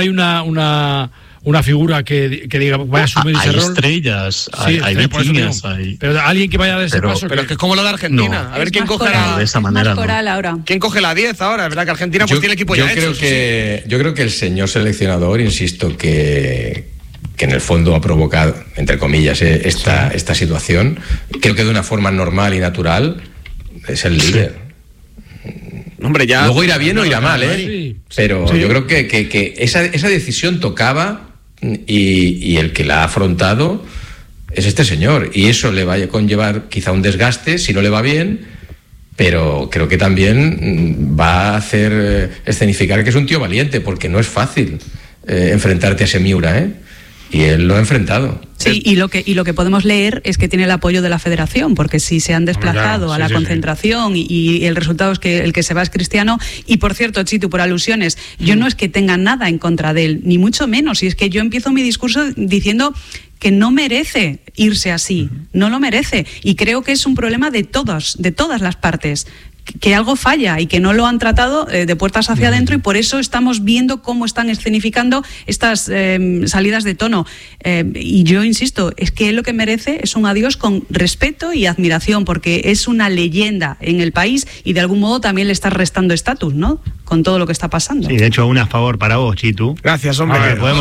una figura que diga vaya a asumir ese rol. Hay estrellas, hay vitrinas, pero alguien que vaya de ese paso. Pero es que es como lo de Argentina. No. A ver quién coge de esa manera. Ahora. ¿Quién coge la 10 ahora? Es verdad que Argentina pues tiene equipo ya hecho. Yo creo que el señor seleccionador, insisto, que en el fondo ha provocado, entre comillas, esta situación, creo que de una forma normal y natural, es el líder. Hombre, ya... Luego irá bien o irá mal, pero yo creo que esa decisión tocaba y el que la ha afrontado es este señor, y eso le va a conllevar quizá un desgaste si no le va bien, pero creo que también va a hacer escenificar que es un tío valiente, porque no es fácil enfrentarte a ese Miura, y él lo ha enfrentado. Sí, y lo que podemos leer es que tiene el apoyo de la federación, porque si se han desplazado a la concentración y el resultado es que el que se va es Cristiano. Y por cierto, Chitu, por alusiones, yo no es que tenga nada en contra de él, ni mucho menos, y es que yo empiezo mi discurso diciendo que no merece irse así, no lo merece, y creo que es un problema de todas las partes, que algo falla y que no lo han tratado de puertas hacia adentro, y por eso estamos viendo cómo están escenificando estas salidas de tono. Y yo insisto, es que él lo que merece es un adiós con respeto y admiración, porque es una leyenda en el país y de algún modo también le estás restando estatus, ¿no? Con todo lo que está pasando. Sí, de hecho, un a favor para vos, Chitu. Gracias, hombre.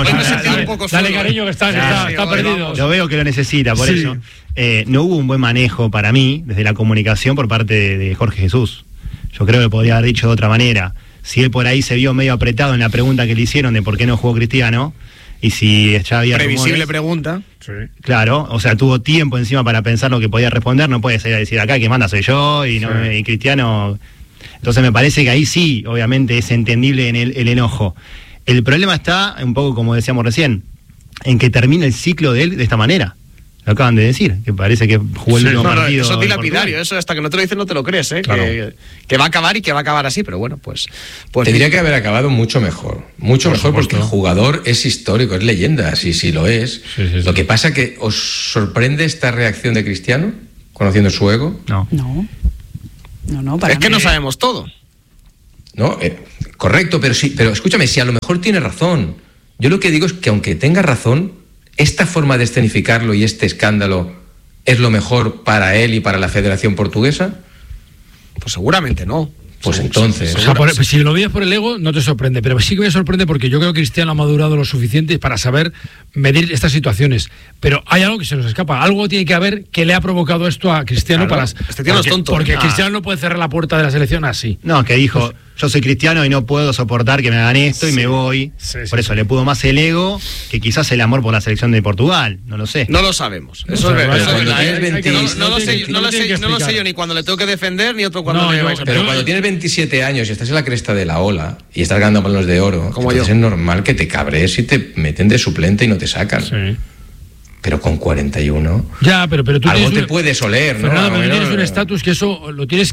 Dale cariño, que está perdido. Yo veo que lo necesita, por eso. No hubo un buen manejo para mí desde la comunicación por parte de Jorge Jesús. Yo creo que podría haber dicho de otra manera. Si él por ahí se vio medio apretado en la pregunta que le hicieron de por qué no jugó Cristiano, y si ya había previsible rumores, pregunta. Sí. Claro, o sea, tuvo tiempo encima para pensar lo que podía responder. No puede ser a decir acá que manda soy yo y Cristiano. Entonces me parece que ahí sí, obviamente, es entendible en el enojo. El problema está, un poco como decíamos recién, en que termina el ciclo de él de esta manera. Lo acaban de decir, que parece que jugó el último partido. Eso es dilapidario, eso hasta que no te lo dicen no te lo crees, Claro. Que va a acabar y que va a acabar así, pero bueno, pues tendría que haber acabado mucho mejor, porque el jugador es histórico, es leyenda, sí lo es. Sí. Lo que pasa que ¿os sorprende esta reacción de Cristiano, conociendo su ego? No, es que no sabemos todo. No, correcto, pero escúchame, si a lo mejor tiene razón. Yo lo que digo es que aunque tenga razón, ¿esta forma de escenificarlo y este escándalo es lo mejor para él y para la Federación Portuguesa? Pues seguramente no. Pues entonces... O sea, si lo veías por el ego, no te sorprende, pero sí que me sorprende porque yo creo que Cristiano ha madurado lo suficiente para saber medir estas situaciones. Pero hay algo que se nos escapa, algo tiene que haber que le ha provocado esto a Cristiano. Claro, este tío no es tonto. Porque Cristiano no puede cerrar la puerta de la selección así. No, que dijo, yo soy cristiano y no puedo soportar que me hagan esto y me voy. Por eso le pudo más el ego que quizás el amor por la selección de Portugal, no lo sé. No lo sabemos, eso es verdad. No lo sé yo ni cuando le tengo que defender ni otro cuando me vais a... Pero cuando tienes 27 años y estás en la cresta de la ola y estás ganando balones de oro, como entonces es normal que te cabrees y te meten de suplente y no te sacan. Sí. Pero con 41 ya, pero tú algo te puedes oler, ¿no? Fernando, pero tienes un estatus que eso lo tienes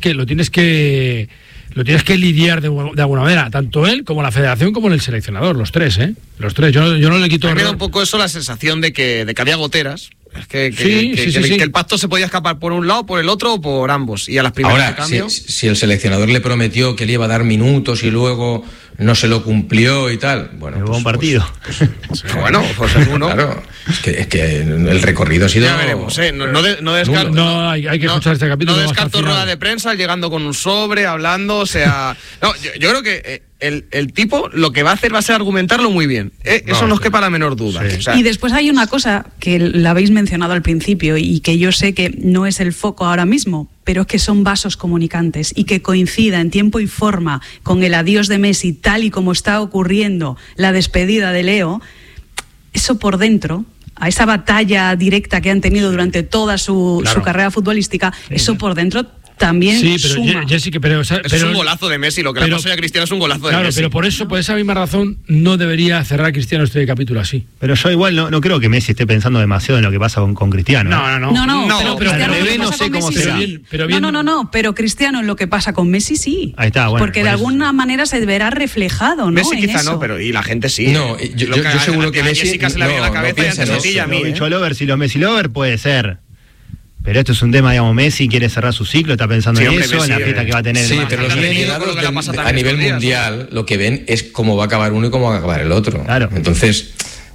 que lidiar de alguna manera, tanto él como la federación como el seleccionador, los tres. Yo no le quito. Me da un poco eso la sensación de que había goteras. Es que el pacto se podía escapar por un lado, por el otro o por ambos. Y a las primeras ahora, de cambio... si el seleccionador le prometió que le iba a dar minutos y luego no se lo cumplió y tal, bueno, pues, buen partido. Bueno, pues es uno. Claro, es que el recorrido ha sido... Ya veremos, no descarto... No, hay que escuchar este capítulo. No descarto rueda de prensa, llegando con un sobre, hablando, o sea... No, yo creo que... El tipo lo que va a hacer va a ser argumentarlo muy bien. Eso no os quepa la menor duda. Sí. O sea, y después hay una cosa que la habéis mencionado al principio y que yo sé que no es el foco ahora mismo, pero es que son vasos comunicantes y que coincida en tiempo y forma con el adiós de Messi tal y como está ocurriendo la despedida de Leo, eso por dentro... a esa batalla directa que han tenido durante toda su carrera futbolística, eso por dentro también suma. Pero es un golazo de Messi, lo que le pasó a Cristiano es un golazo de Messi. Pero por esa misma razón, no debería cerrar Cristiano este capítulo así. Pero yo igual no creo que Messi esté pensando demasiado en lo que pasa con Cristiano. No, pero no sé cómo será. Pero Cristiano en lo que pasa con Messi sí. Ahí está, bueno. Porque de alguna manera se verá reflejado, ¿no? Messi quizá no, pero y la gente sí. No, yo seguro que Messi Jessica se le viene a la cabeza y antes si los Messi Lover puede ser. Pero esto es un tema, digamos, Messi quiere cerrar su ciclo, está pensando en eso, en la fiesta que va a tener. Sí, pero los aficionados a nivel mundial lo que ven es cómo va a acabar uno y cómo va a acabar el otro. Claro. Entonces,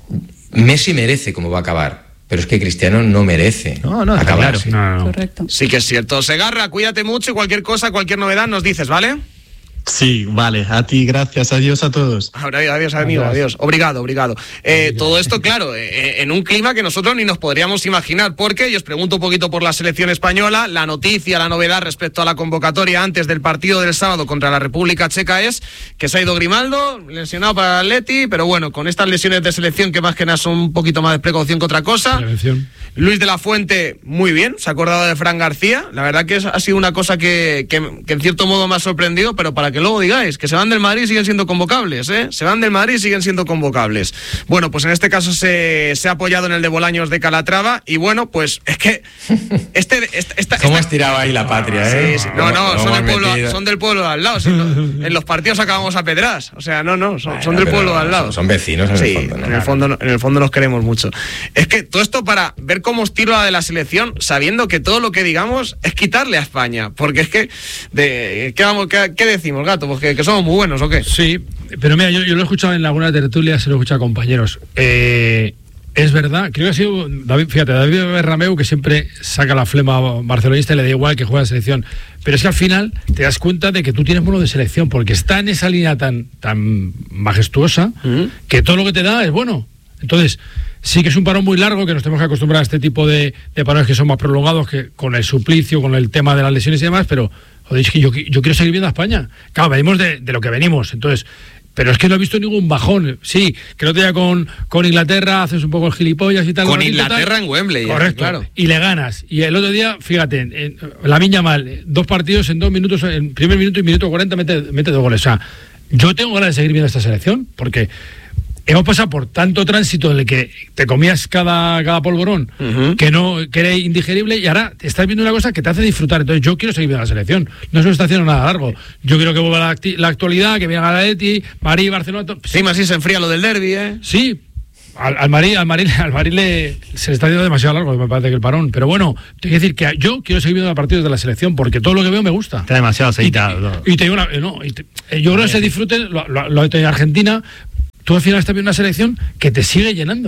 Messi merece cómo va a acabar, pero es que Cristiano no merece acabar. Claro. No. Correcto. Sí que es cierto. Segarra, cuídate mucho y cualquier cosa, cualquier novedad nos dices, ¿vale? Sí, vale, a ti, gracias, adiós a todos. Adiós, amigo, adiós. Obrigado. Todo esto, claro, en un clima que nosotros ni nos podríamos imaginar, porque, y os pregunto un poquito por la selección española, la noticia, la novedad respecto a la convocatoria antes del partido del sábado contra la República Checa es que se ha ido Grimaldo, lesionado para el Atleti, pero bueno, con estas lesiones de selección que más que nada son un poquito más de precaución que otra cosa. Prevención. Luis de la Fuente, muy bien, se ha acordado de Fran García, la verdad que ha sido una cosa que en cierto modo me ha sorprendido, pero para que luego digáis que se van del Madrid y siguen siendo convocables, se van del Madrid y siguen siendo convocables. Bueno, pues en este caso se ha apoyado en el de Bolaños de Calatrava y bueno, pues es que ¿Cómo has tirado ahí la patria, Sí. No, son del pueblo de al lado. En los partidos acabamos a pedras, o sea, son del pueblo de al lado. Son vecinos en el fondo. En el fondo nos queremos mucho. Es que todo esto para ver cómo estilo la de la selección, sabiendo que todo lo que digamos es quitarle a España, porque es que ¿qué decimos, gato? Pues que somos muy buenos, ¿o qué? Sí, pero mira, yo lo he escuchado en algunas tertulias, se lo he escuchado a compañeros. Es verdad, creo que ha sido David Berrameu, que siempre saca la flema barcelonista y le da igual que juegue a selección. Pero es que al final te das cuenta de que tú tienes bono de selección, porque está en esa línea tan majestuosa que todo lo que te da es bueno. Entonces, sí que es un parón muy largo, que nos tenemos que acostumbrar a este tipo de parones que son más prolongados, que con el suplicio, con el tema de las lesiones y demás, pero joder, es que yo quiero seguir viendo a España. Claro, venimos de lo que venimos, entonces... Pero es que no he visto ningún bajón. Sí, que no te día con Inglaterra haces un poco el gilipollas y tal. Con Inglaterra en Wembley. Correcto, claro. Y le ganas. Y el otro día, fíjate, Lamine Yamal, 2 partidos en 2 minutos, en primer minuto y minuto 40 mete 2 goles. O sea, yo tengo ganas de seguir viendo esta selección, porque hemos pasado por tanto tránsito en el que te comías cada polvorón que era indigerible, y ahora estás viendo una cosa que te hace disfrutar. Entonces yo quiero seguir viendo la selección, no se me está haciendo nada largo. Yo quiero que vuelva la actualidad, que venga la Atleti, Madrid, Barcelona. Sí, más si se enfría lo del derbi, Sí, al Madrid se le está dando demasiado largo, me parece, que el parón. Pero bueno, te quiero decir que yo quiero seguir viendo los partidos de la selección, porque todo lo que veo me gusta. Está demasiado aceitado. Y te digo yo creo que se disfrute, lo he tenido en Argentina. Tú al final estás viendo una selección que te sigue llenando.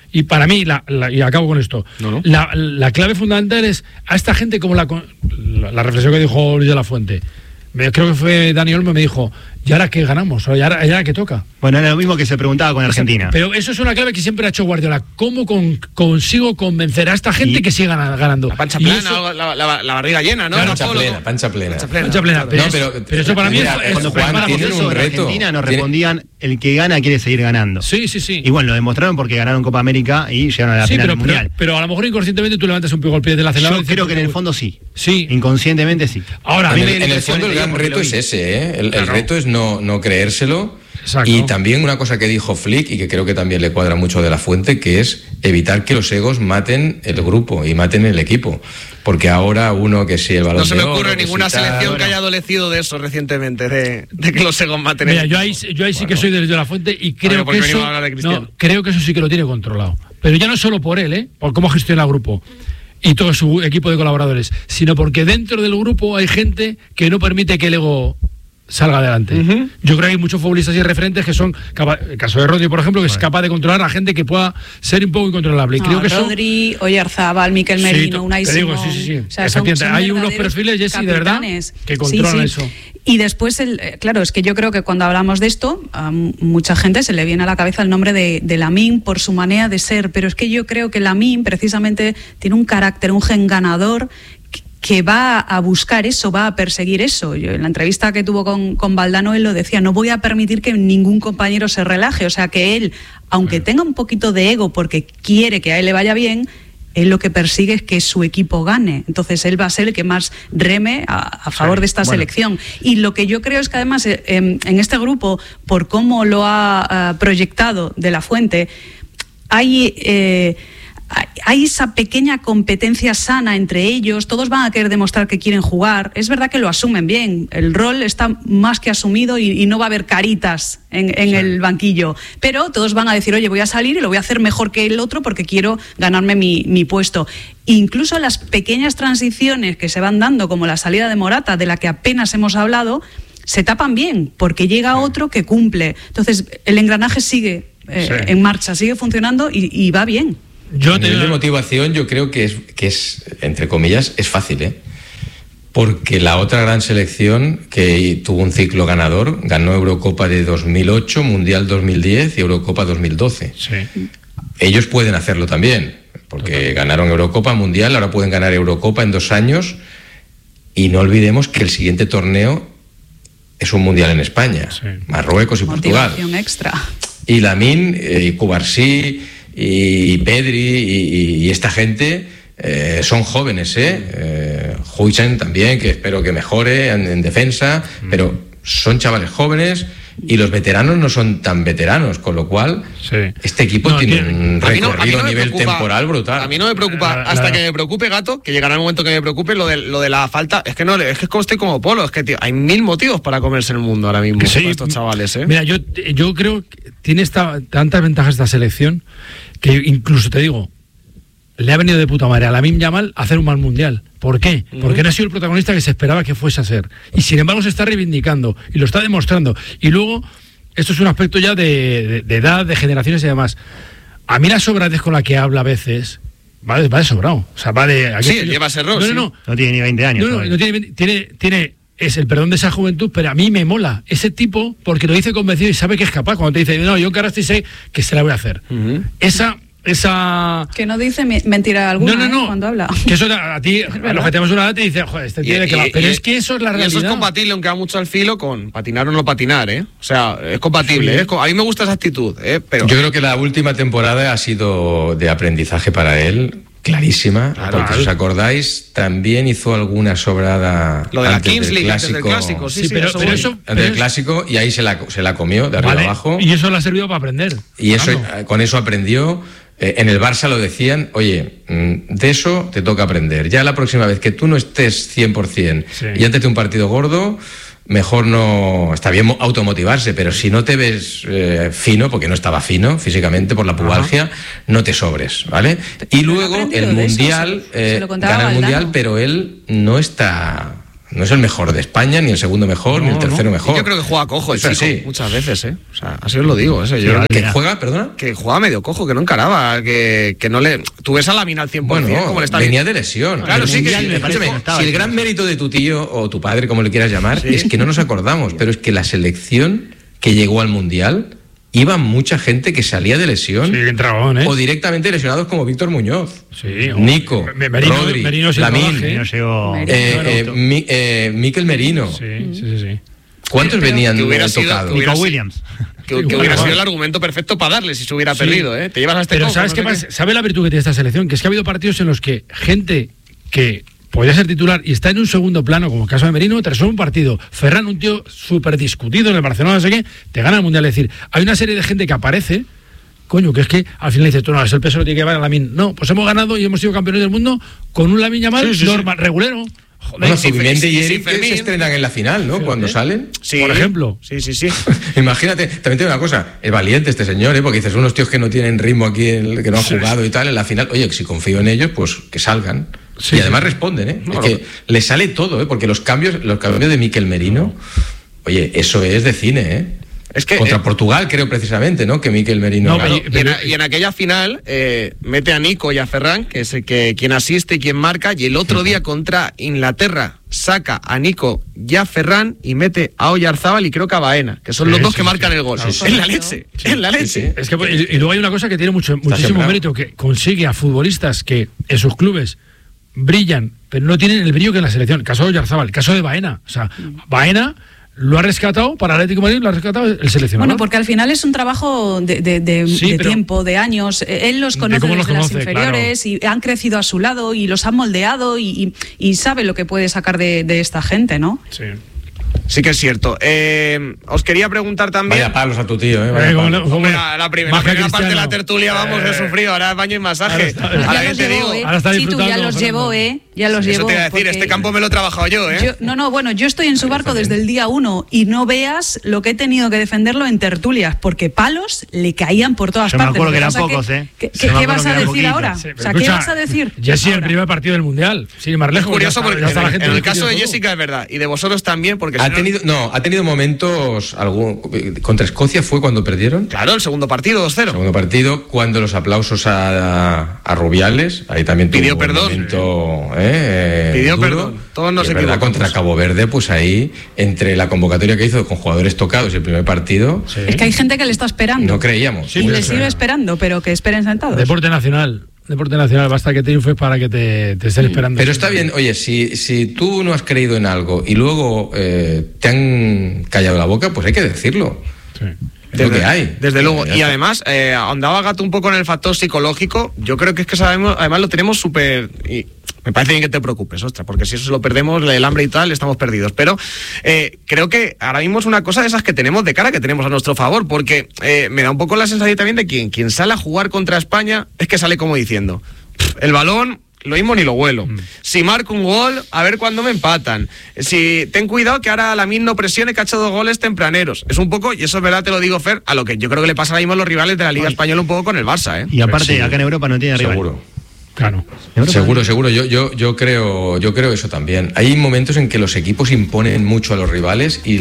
Y para mí, y acabo con esto, la clave fundamental es a esta gente como la reflexión que dijo Luis de la Fuente. Creo que fue Dani Olmo, me dijo, ¿y ahora qué ganamos? ¿Y ahora qué toca? Bueno, era lo mismo que se preguntaba con Argentina. Pero eso es una clave que siempre ha hecho Guardiola. ¿Cómo consigo convencer a esta gente que siga ganando? La pancha plana, eso, la barriga llena, ¿no? Claro, pancha plena. Claro. Pero eso para mí es cuando Juan tienen un reto. En Argentina nos respondían, el que gana quiere seguir ganando. Sí. Y bueno, lo demostraron porque ganaron Copa América y llegaron a la final del Mundial. Pero a lo mejor inconscientemente tú levantas un poco el pie del acelerador. Yo creo que en el fondo sí. Sí. Inconscientemente sí. Ahora, en el fondo el gran reto es ese, ¿eh? El reto es no creérselo. Exacto. Y también una cosa que dijo Flick y que creo que también le cuadra mucho de la Fuente, que es evitar que los egos maten el grupo y maten el equipo. Porque ahora uno que sí el balón. No se me ocurre ninguna selección que haya adolecido de eso recientemente, de que los egos maten el equipo. Yo ahí sí que soy de la Fuente y creo que eso sí que lo tiene controlado. Pero ya no solo por él, por cómo gestiona el grupo y todo su equipo de colaboradores, sino porque dentro del grupo hay gente que no permite que el ego salga adelante. Yo creo que hay muchos futbolistas y referentes que son el caso de Rodri, por ejemplo, que es capaz de controlar a gente que pueda ser un poco incontrolable. Creo que Rodri, Oyarzábal, Mikel Merino, Unai Simón. Sí. O sea, son hay unos perfiles, Jessy, de verdad, que controlan eso. Y después, claro, es que yo creo que cuando hablamos de esto, a mucha gente se le viene a la cabeza el nombre de Lamine por su manera de ser, pero es que yo creo que Lamine precisamente tiene un carácter, un gen ganador que va a buscar eso, va a perseguir eso. Yo, en la entrevista que tuvo con Valdano, él lo decía, no voy a permitir que ningún compañero se relaje, o sea que él, aunque tenga un poquito de ego porque quiere que a él le vaya bien, él lo que persigue es que su equipo gane. Entonces él va a ser el que más reme a favor de esta selección. Y lo que yo creo es que además en este grupo, por cómo lo ha proyectado De la Fuente, hay esa pequeña competencia sana entre ellos, todos van a querer demostrar que quieren jugar, es verdad que lo asumen bien, el rol está más que asumido y no va a haber caritas en el banquillo, pero todos van a decir, oye, voy a salir y lo voy a hacer mejor que el otro porque quiero ganarme mi puesto. Incluso las pequeñas transiciones que se van dando, como la salida de Morata, de la que apenas hemos hablado, se tapan bien, porque llega otro que cumple. Entonces, el engranaje sigue en marcha, sigue funcionando y va bien. A nivel de motivación, yo creo que es, entre comillas, es fácil, porque la otra gran selección que tuvo un ciclo ganador, ganó Eurocopa de 2008, Mundial 2010 y Eurocopa 2012. Sí. Ellos pueden hacerlo también, porque ganaron Eurocopa, Mundial, ahora pueden ganar Eurocopa en 2 años, y no olvidemos que el siguiente torneo es un Mundial en España, Marruecos y Portugal. Motivación extra. Y Lamine, y Cubarsí, y Pedri y esta gente son jóvenes, Huijsen también, que espero que mejore en defensa, pero son chavales jóvenes y los veteranos no son tan veteranos, con lo cual este equipo tiene un recorrido a nivel temporal brutal. A mí no me preocupa, hasta que me preocupe, Gato, que llegará el momento que me preocupe lo de la falta. Es que no, es que estoy como Polo, es que tío, hay 1000 motivos para comerse el mundo ahora mismo con estos chavales. Mira, yo creo que tiene tantas ventajas esta selección que incluso te digo, le ha venido de puta madre a Lamine Yamal a hacer un mal mundial. ¿Por qué? Porque no ha sido el protagonista que se esperaba que fuese a ser. Y sin embargo se está reivindicando y lo está demostrando. Y luego, esto es un aspecto ya de edad, de generaciones y demás. A mí la sobradez con la que habla a veces va de sobrado. O sea, va de... lleva ese rol. No tiene ni 20 años. No tiene es el perdón de esa juventud, pero a mí me mola ese tipo porque lo dice convencido y sabe que es capaz. Cuando te dice, no, yo encaraste y sé que se la voy a hacer. Esa... Que no dice mentira alguna cuando habla. Que eso a ti, a los que tenemos una edad te dice, joder, este tiene que va. Pero es que eso es la realidad. Y eso es compatible, aunque va mucho al filo, con patinar o no patinar, O sea, es compatible, a mí me gusta esa actitud, pero... Yo creo que la última temporada ha sido de aprendizaje para él, clarísima, porque si os acordáis, también hizo alguna sobrada lo de la Kings League antes del clásico, pero eso antes del clásico, y ahí se la comió de arriba abajo. Y eso le ha servido para aprender. Y con eso aprendió. En el Barça lo decían, oye, de eso te toca aprender. Ya la próxima vez que tú no estés 100% y antes de un partido gordo, mejor no... Está bien automotivarse, pero si no te ves fino, porque no estaba fino físicamente por la pubalgia, no te sobres, ¿vale? Y luego el Mundial, gana el Mundial, pero él no está No es el mejor de España, ni el segundo mejor, ni el tercero mejor. Yo creo que juega cojo el chico, así. muchas veces, ¿eh? O sea, así os lo digo. Yo creo ¿Que juega, perdona? que juega medio cojo, que no encaraba, que no le... Tú ves a Lamine al 100%, Bueno, como le está venía de lesión. Claro, sí, que sí, si el gran mérito de tu tío o tu padre, como le quieras llamar, es que no nos acordamos, pero es que la selección que llegó al Mundial iba mucha gente que salía de lesión o directamente lesionados como Víctor Muñoz, Nico, Rodri, Lamine, Mikel Merino. Sí. ¿Cuántos venían tocados? Nico Williams. Que hubiera sido el argumento perfecto para darle si se hubiera perdido, ¿eh? Te llevas a este Pero cojo, ¿sabes qué pasa? ¿Sabe la virtud que tiene esta selección? Que es que ha habido partidos en los que gente que podría ser titular y está en un segundo plano, como el caso de Merino, te resuelve un partido. Ferran, un tío súper discutido en el Barcelona, no sé qué, te gana el Mundial. Es decir, hay una serie de gente que aparece, coño, que es que al final dices, tú no, es el peso lo tiene que llevar a Lamine. No, pues hemos ganado y hemos sido campeones del mundo con un Lamine Yamal normal, regulero. Joder, bueno, Zubimendi y Eric se estrenan en la final, ¿no? Cuando salen. Sí, por ejemplo. Sí. Imagínate, también tengo una cosa, es valiente este señor, porque dices, unos tíos que no tienen ritmo aquí, que no han jugado y tal, en la final, oye, si confío en ellos, pues que salgan. Y además responden, ¿eh? Es que le sale todo, ¿eh? Porque los cambios de Mikel Merino, oye, eso es de cine, ¿eh? Es que, contra Portugal, creo precisamente, ¿no? Que Mikel Merino. No, y en aquella final mete a Nico y a Ferran, que es quien asiste y quien marca, y el otro día contra Inglaterra saca a Nico y a Ferran y mete a Oyarzábal y creo que a Baena, que son los dos que marcan el gol. En la leche. Es que, y luego hay una cosa que tiene muchísimo mérito, que consigue a futbolistas que en sus clubes brillan, pero no tienen el brillo que en la selección. El caso de Oyarzábal, el caso de Baena. O sea, Baena lo ha rescatado para Atlético de Madrid, lo ha rescatado el seleccionador. Bueno, porque al final es un trabajo de tiempo, de años. Él los conoce desde las inferiores, claro, y han crecido a su lado y los han moldeado y sabe lo que puede sacar de esta gente, ¿no? Sí que es cierto. Os quería preguntar también... Vaya palos a tu tío, ¿eh? La primera parte de la tertulia, vamos, he sufrido. Ahora es baño y masaje. Ahora está disfrutando. Sí, tú ya los llevó, ¿eh? Ya los llevó. Eso te iba a decir, este campo me lo he trabajado yo, ¿eh? Yo estoy en su barco desde el día 1 y no veas lo que he tenido que defenderlo en tertulias, porque palos le caían por todas partes. Me acuerdo que eran pocos, ¿eh? ¿Qué vas a decir ahora? O sea, ¿qué vas a decir? Jessy, el primer partido del Mundial. Sí, más lejos. Es curioso porque en el caso de Jessica es verdad, y de vosotros también, porque... Ha tenido momentos, contra Escocia fue cuando perdieron. Claro, el segundo partido, 2-0. Segundo partido, cuando los aplausos a Rubiales, ahí también pidió perdón. Pidió duro. perdón. Todos nos equivocamos. Contra Cabo Verde, pues ahí, entre la convocatoria que hizo con jugadores tocados y el primer partido... Sí. Es que hay gente que le está esperando. No creíamos. Y le sigue esperando, pero que esperen sentados. Deporte nacional, basta que triunfes para que te estén esperando. Pero está bien, oye, si tú no has creído en algo y luego te han callado la boca, pues hay que decirlo. Sí. Es lo que hay. Desde luego. Y además, ahondaba Gato un poco en el factor psicológico. Yo creo que es que sabemos, además lo tenemos súper... Me parece bien que te preocupes, ostras, porque si eso se lo perdemos, el hambre y tal, estamos perdidos. Pero creo que ahora mismo es una cosa de esas que tenemos de cara, que tenemos a nuestro favor, porque me da un poco la sensación también de que quien sale a jugar contra España es que sale como diciendo, el balón... Lo mismo ni lo vuelo. Si marco un gol, a ver cuándo me empatan. Ten cuidado que ahora Lamine no presione, que ha hecho 2 goles tempraneros. Es un poco, y eso es verdad, te lo digo, Fer, a lo que yo creo que le pasa ahora mismo a los rivales de la Liga Española un poco con el Barça, ¿eh? Y aparte, acá en Europa no tiene rival. Seguro. Claro. Seguro. Yo creo eso también. Hay momentos en que los equipos imponen mucho a los rivales y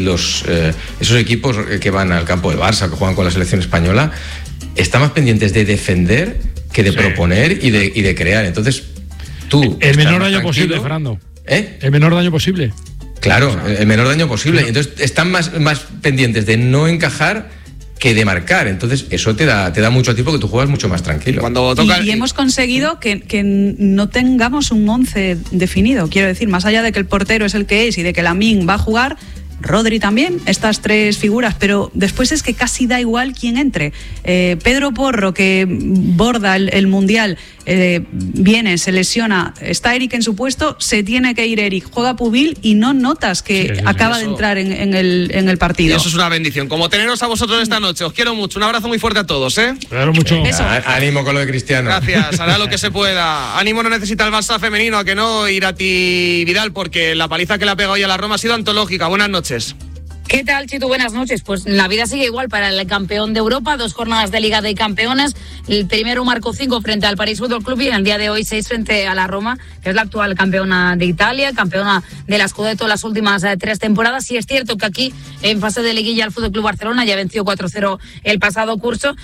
esos equipos que van al campo del Barça, que juegan con la selección española, están más pendientes de defender que de proponer y de crear. Entonces, tú... El menor daño posible, Fernando. El menor daño posible. Claro, el menor daño posible. Entonces, están más pendientes de no encajar que de marcar. Entonces eso te da mucho tiempo, que tú juegas mucho más tranquilo. Y hemos conseguido que no tengamos un 11 definido. Quiero decir, más allá de que el portero es el que es y de que Lamine va a jugar, Rodri también, estas 3 figuras, pero después es que casi da igual quién entre. Pedro Porro, que borda el Mundial, viene, se lesiona, está Eric en su puesto, se tiene que ir Eric, juega Pubil y no notas que acaba de entrar en el partido. Y eso es una bendición. Como teneros a vosotros esta noche, os quiero mucho, un abrazo muy fuerte a todos, ¿eh? Claro, mucho. Ánimo con lo de Cristiano. Gracias, hará lo que se pueda. Ánimo no necesita el Barça femenino, a que no, Irati Vidal, porque la paliza que le ha pegado hoy a la Roma ha sido antológica. Buenas noches. ¿Qué tal, Chitu? Buenas noches. Pues la vida sigue igual para el campeón de Europa, 2 jornadas de Liga de Campeones. El primero marcó 5 frente al París Fútbol Club y en el día de hoy 6 frente a la Roma, que es la actual campeona de Italia, campeona de la Scudetto las últimas 3 temporadas. Sí es cierto que aquí, en fase de liguilla, el Fútbol Club Barcelona ya venció 4-0 el pasado curso,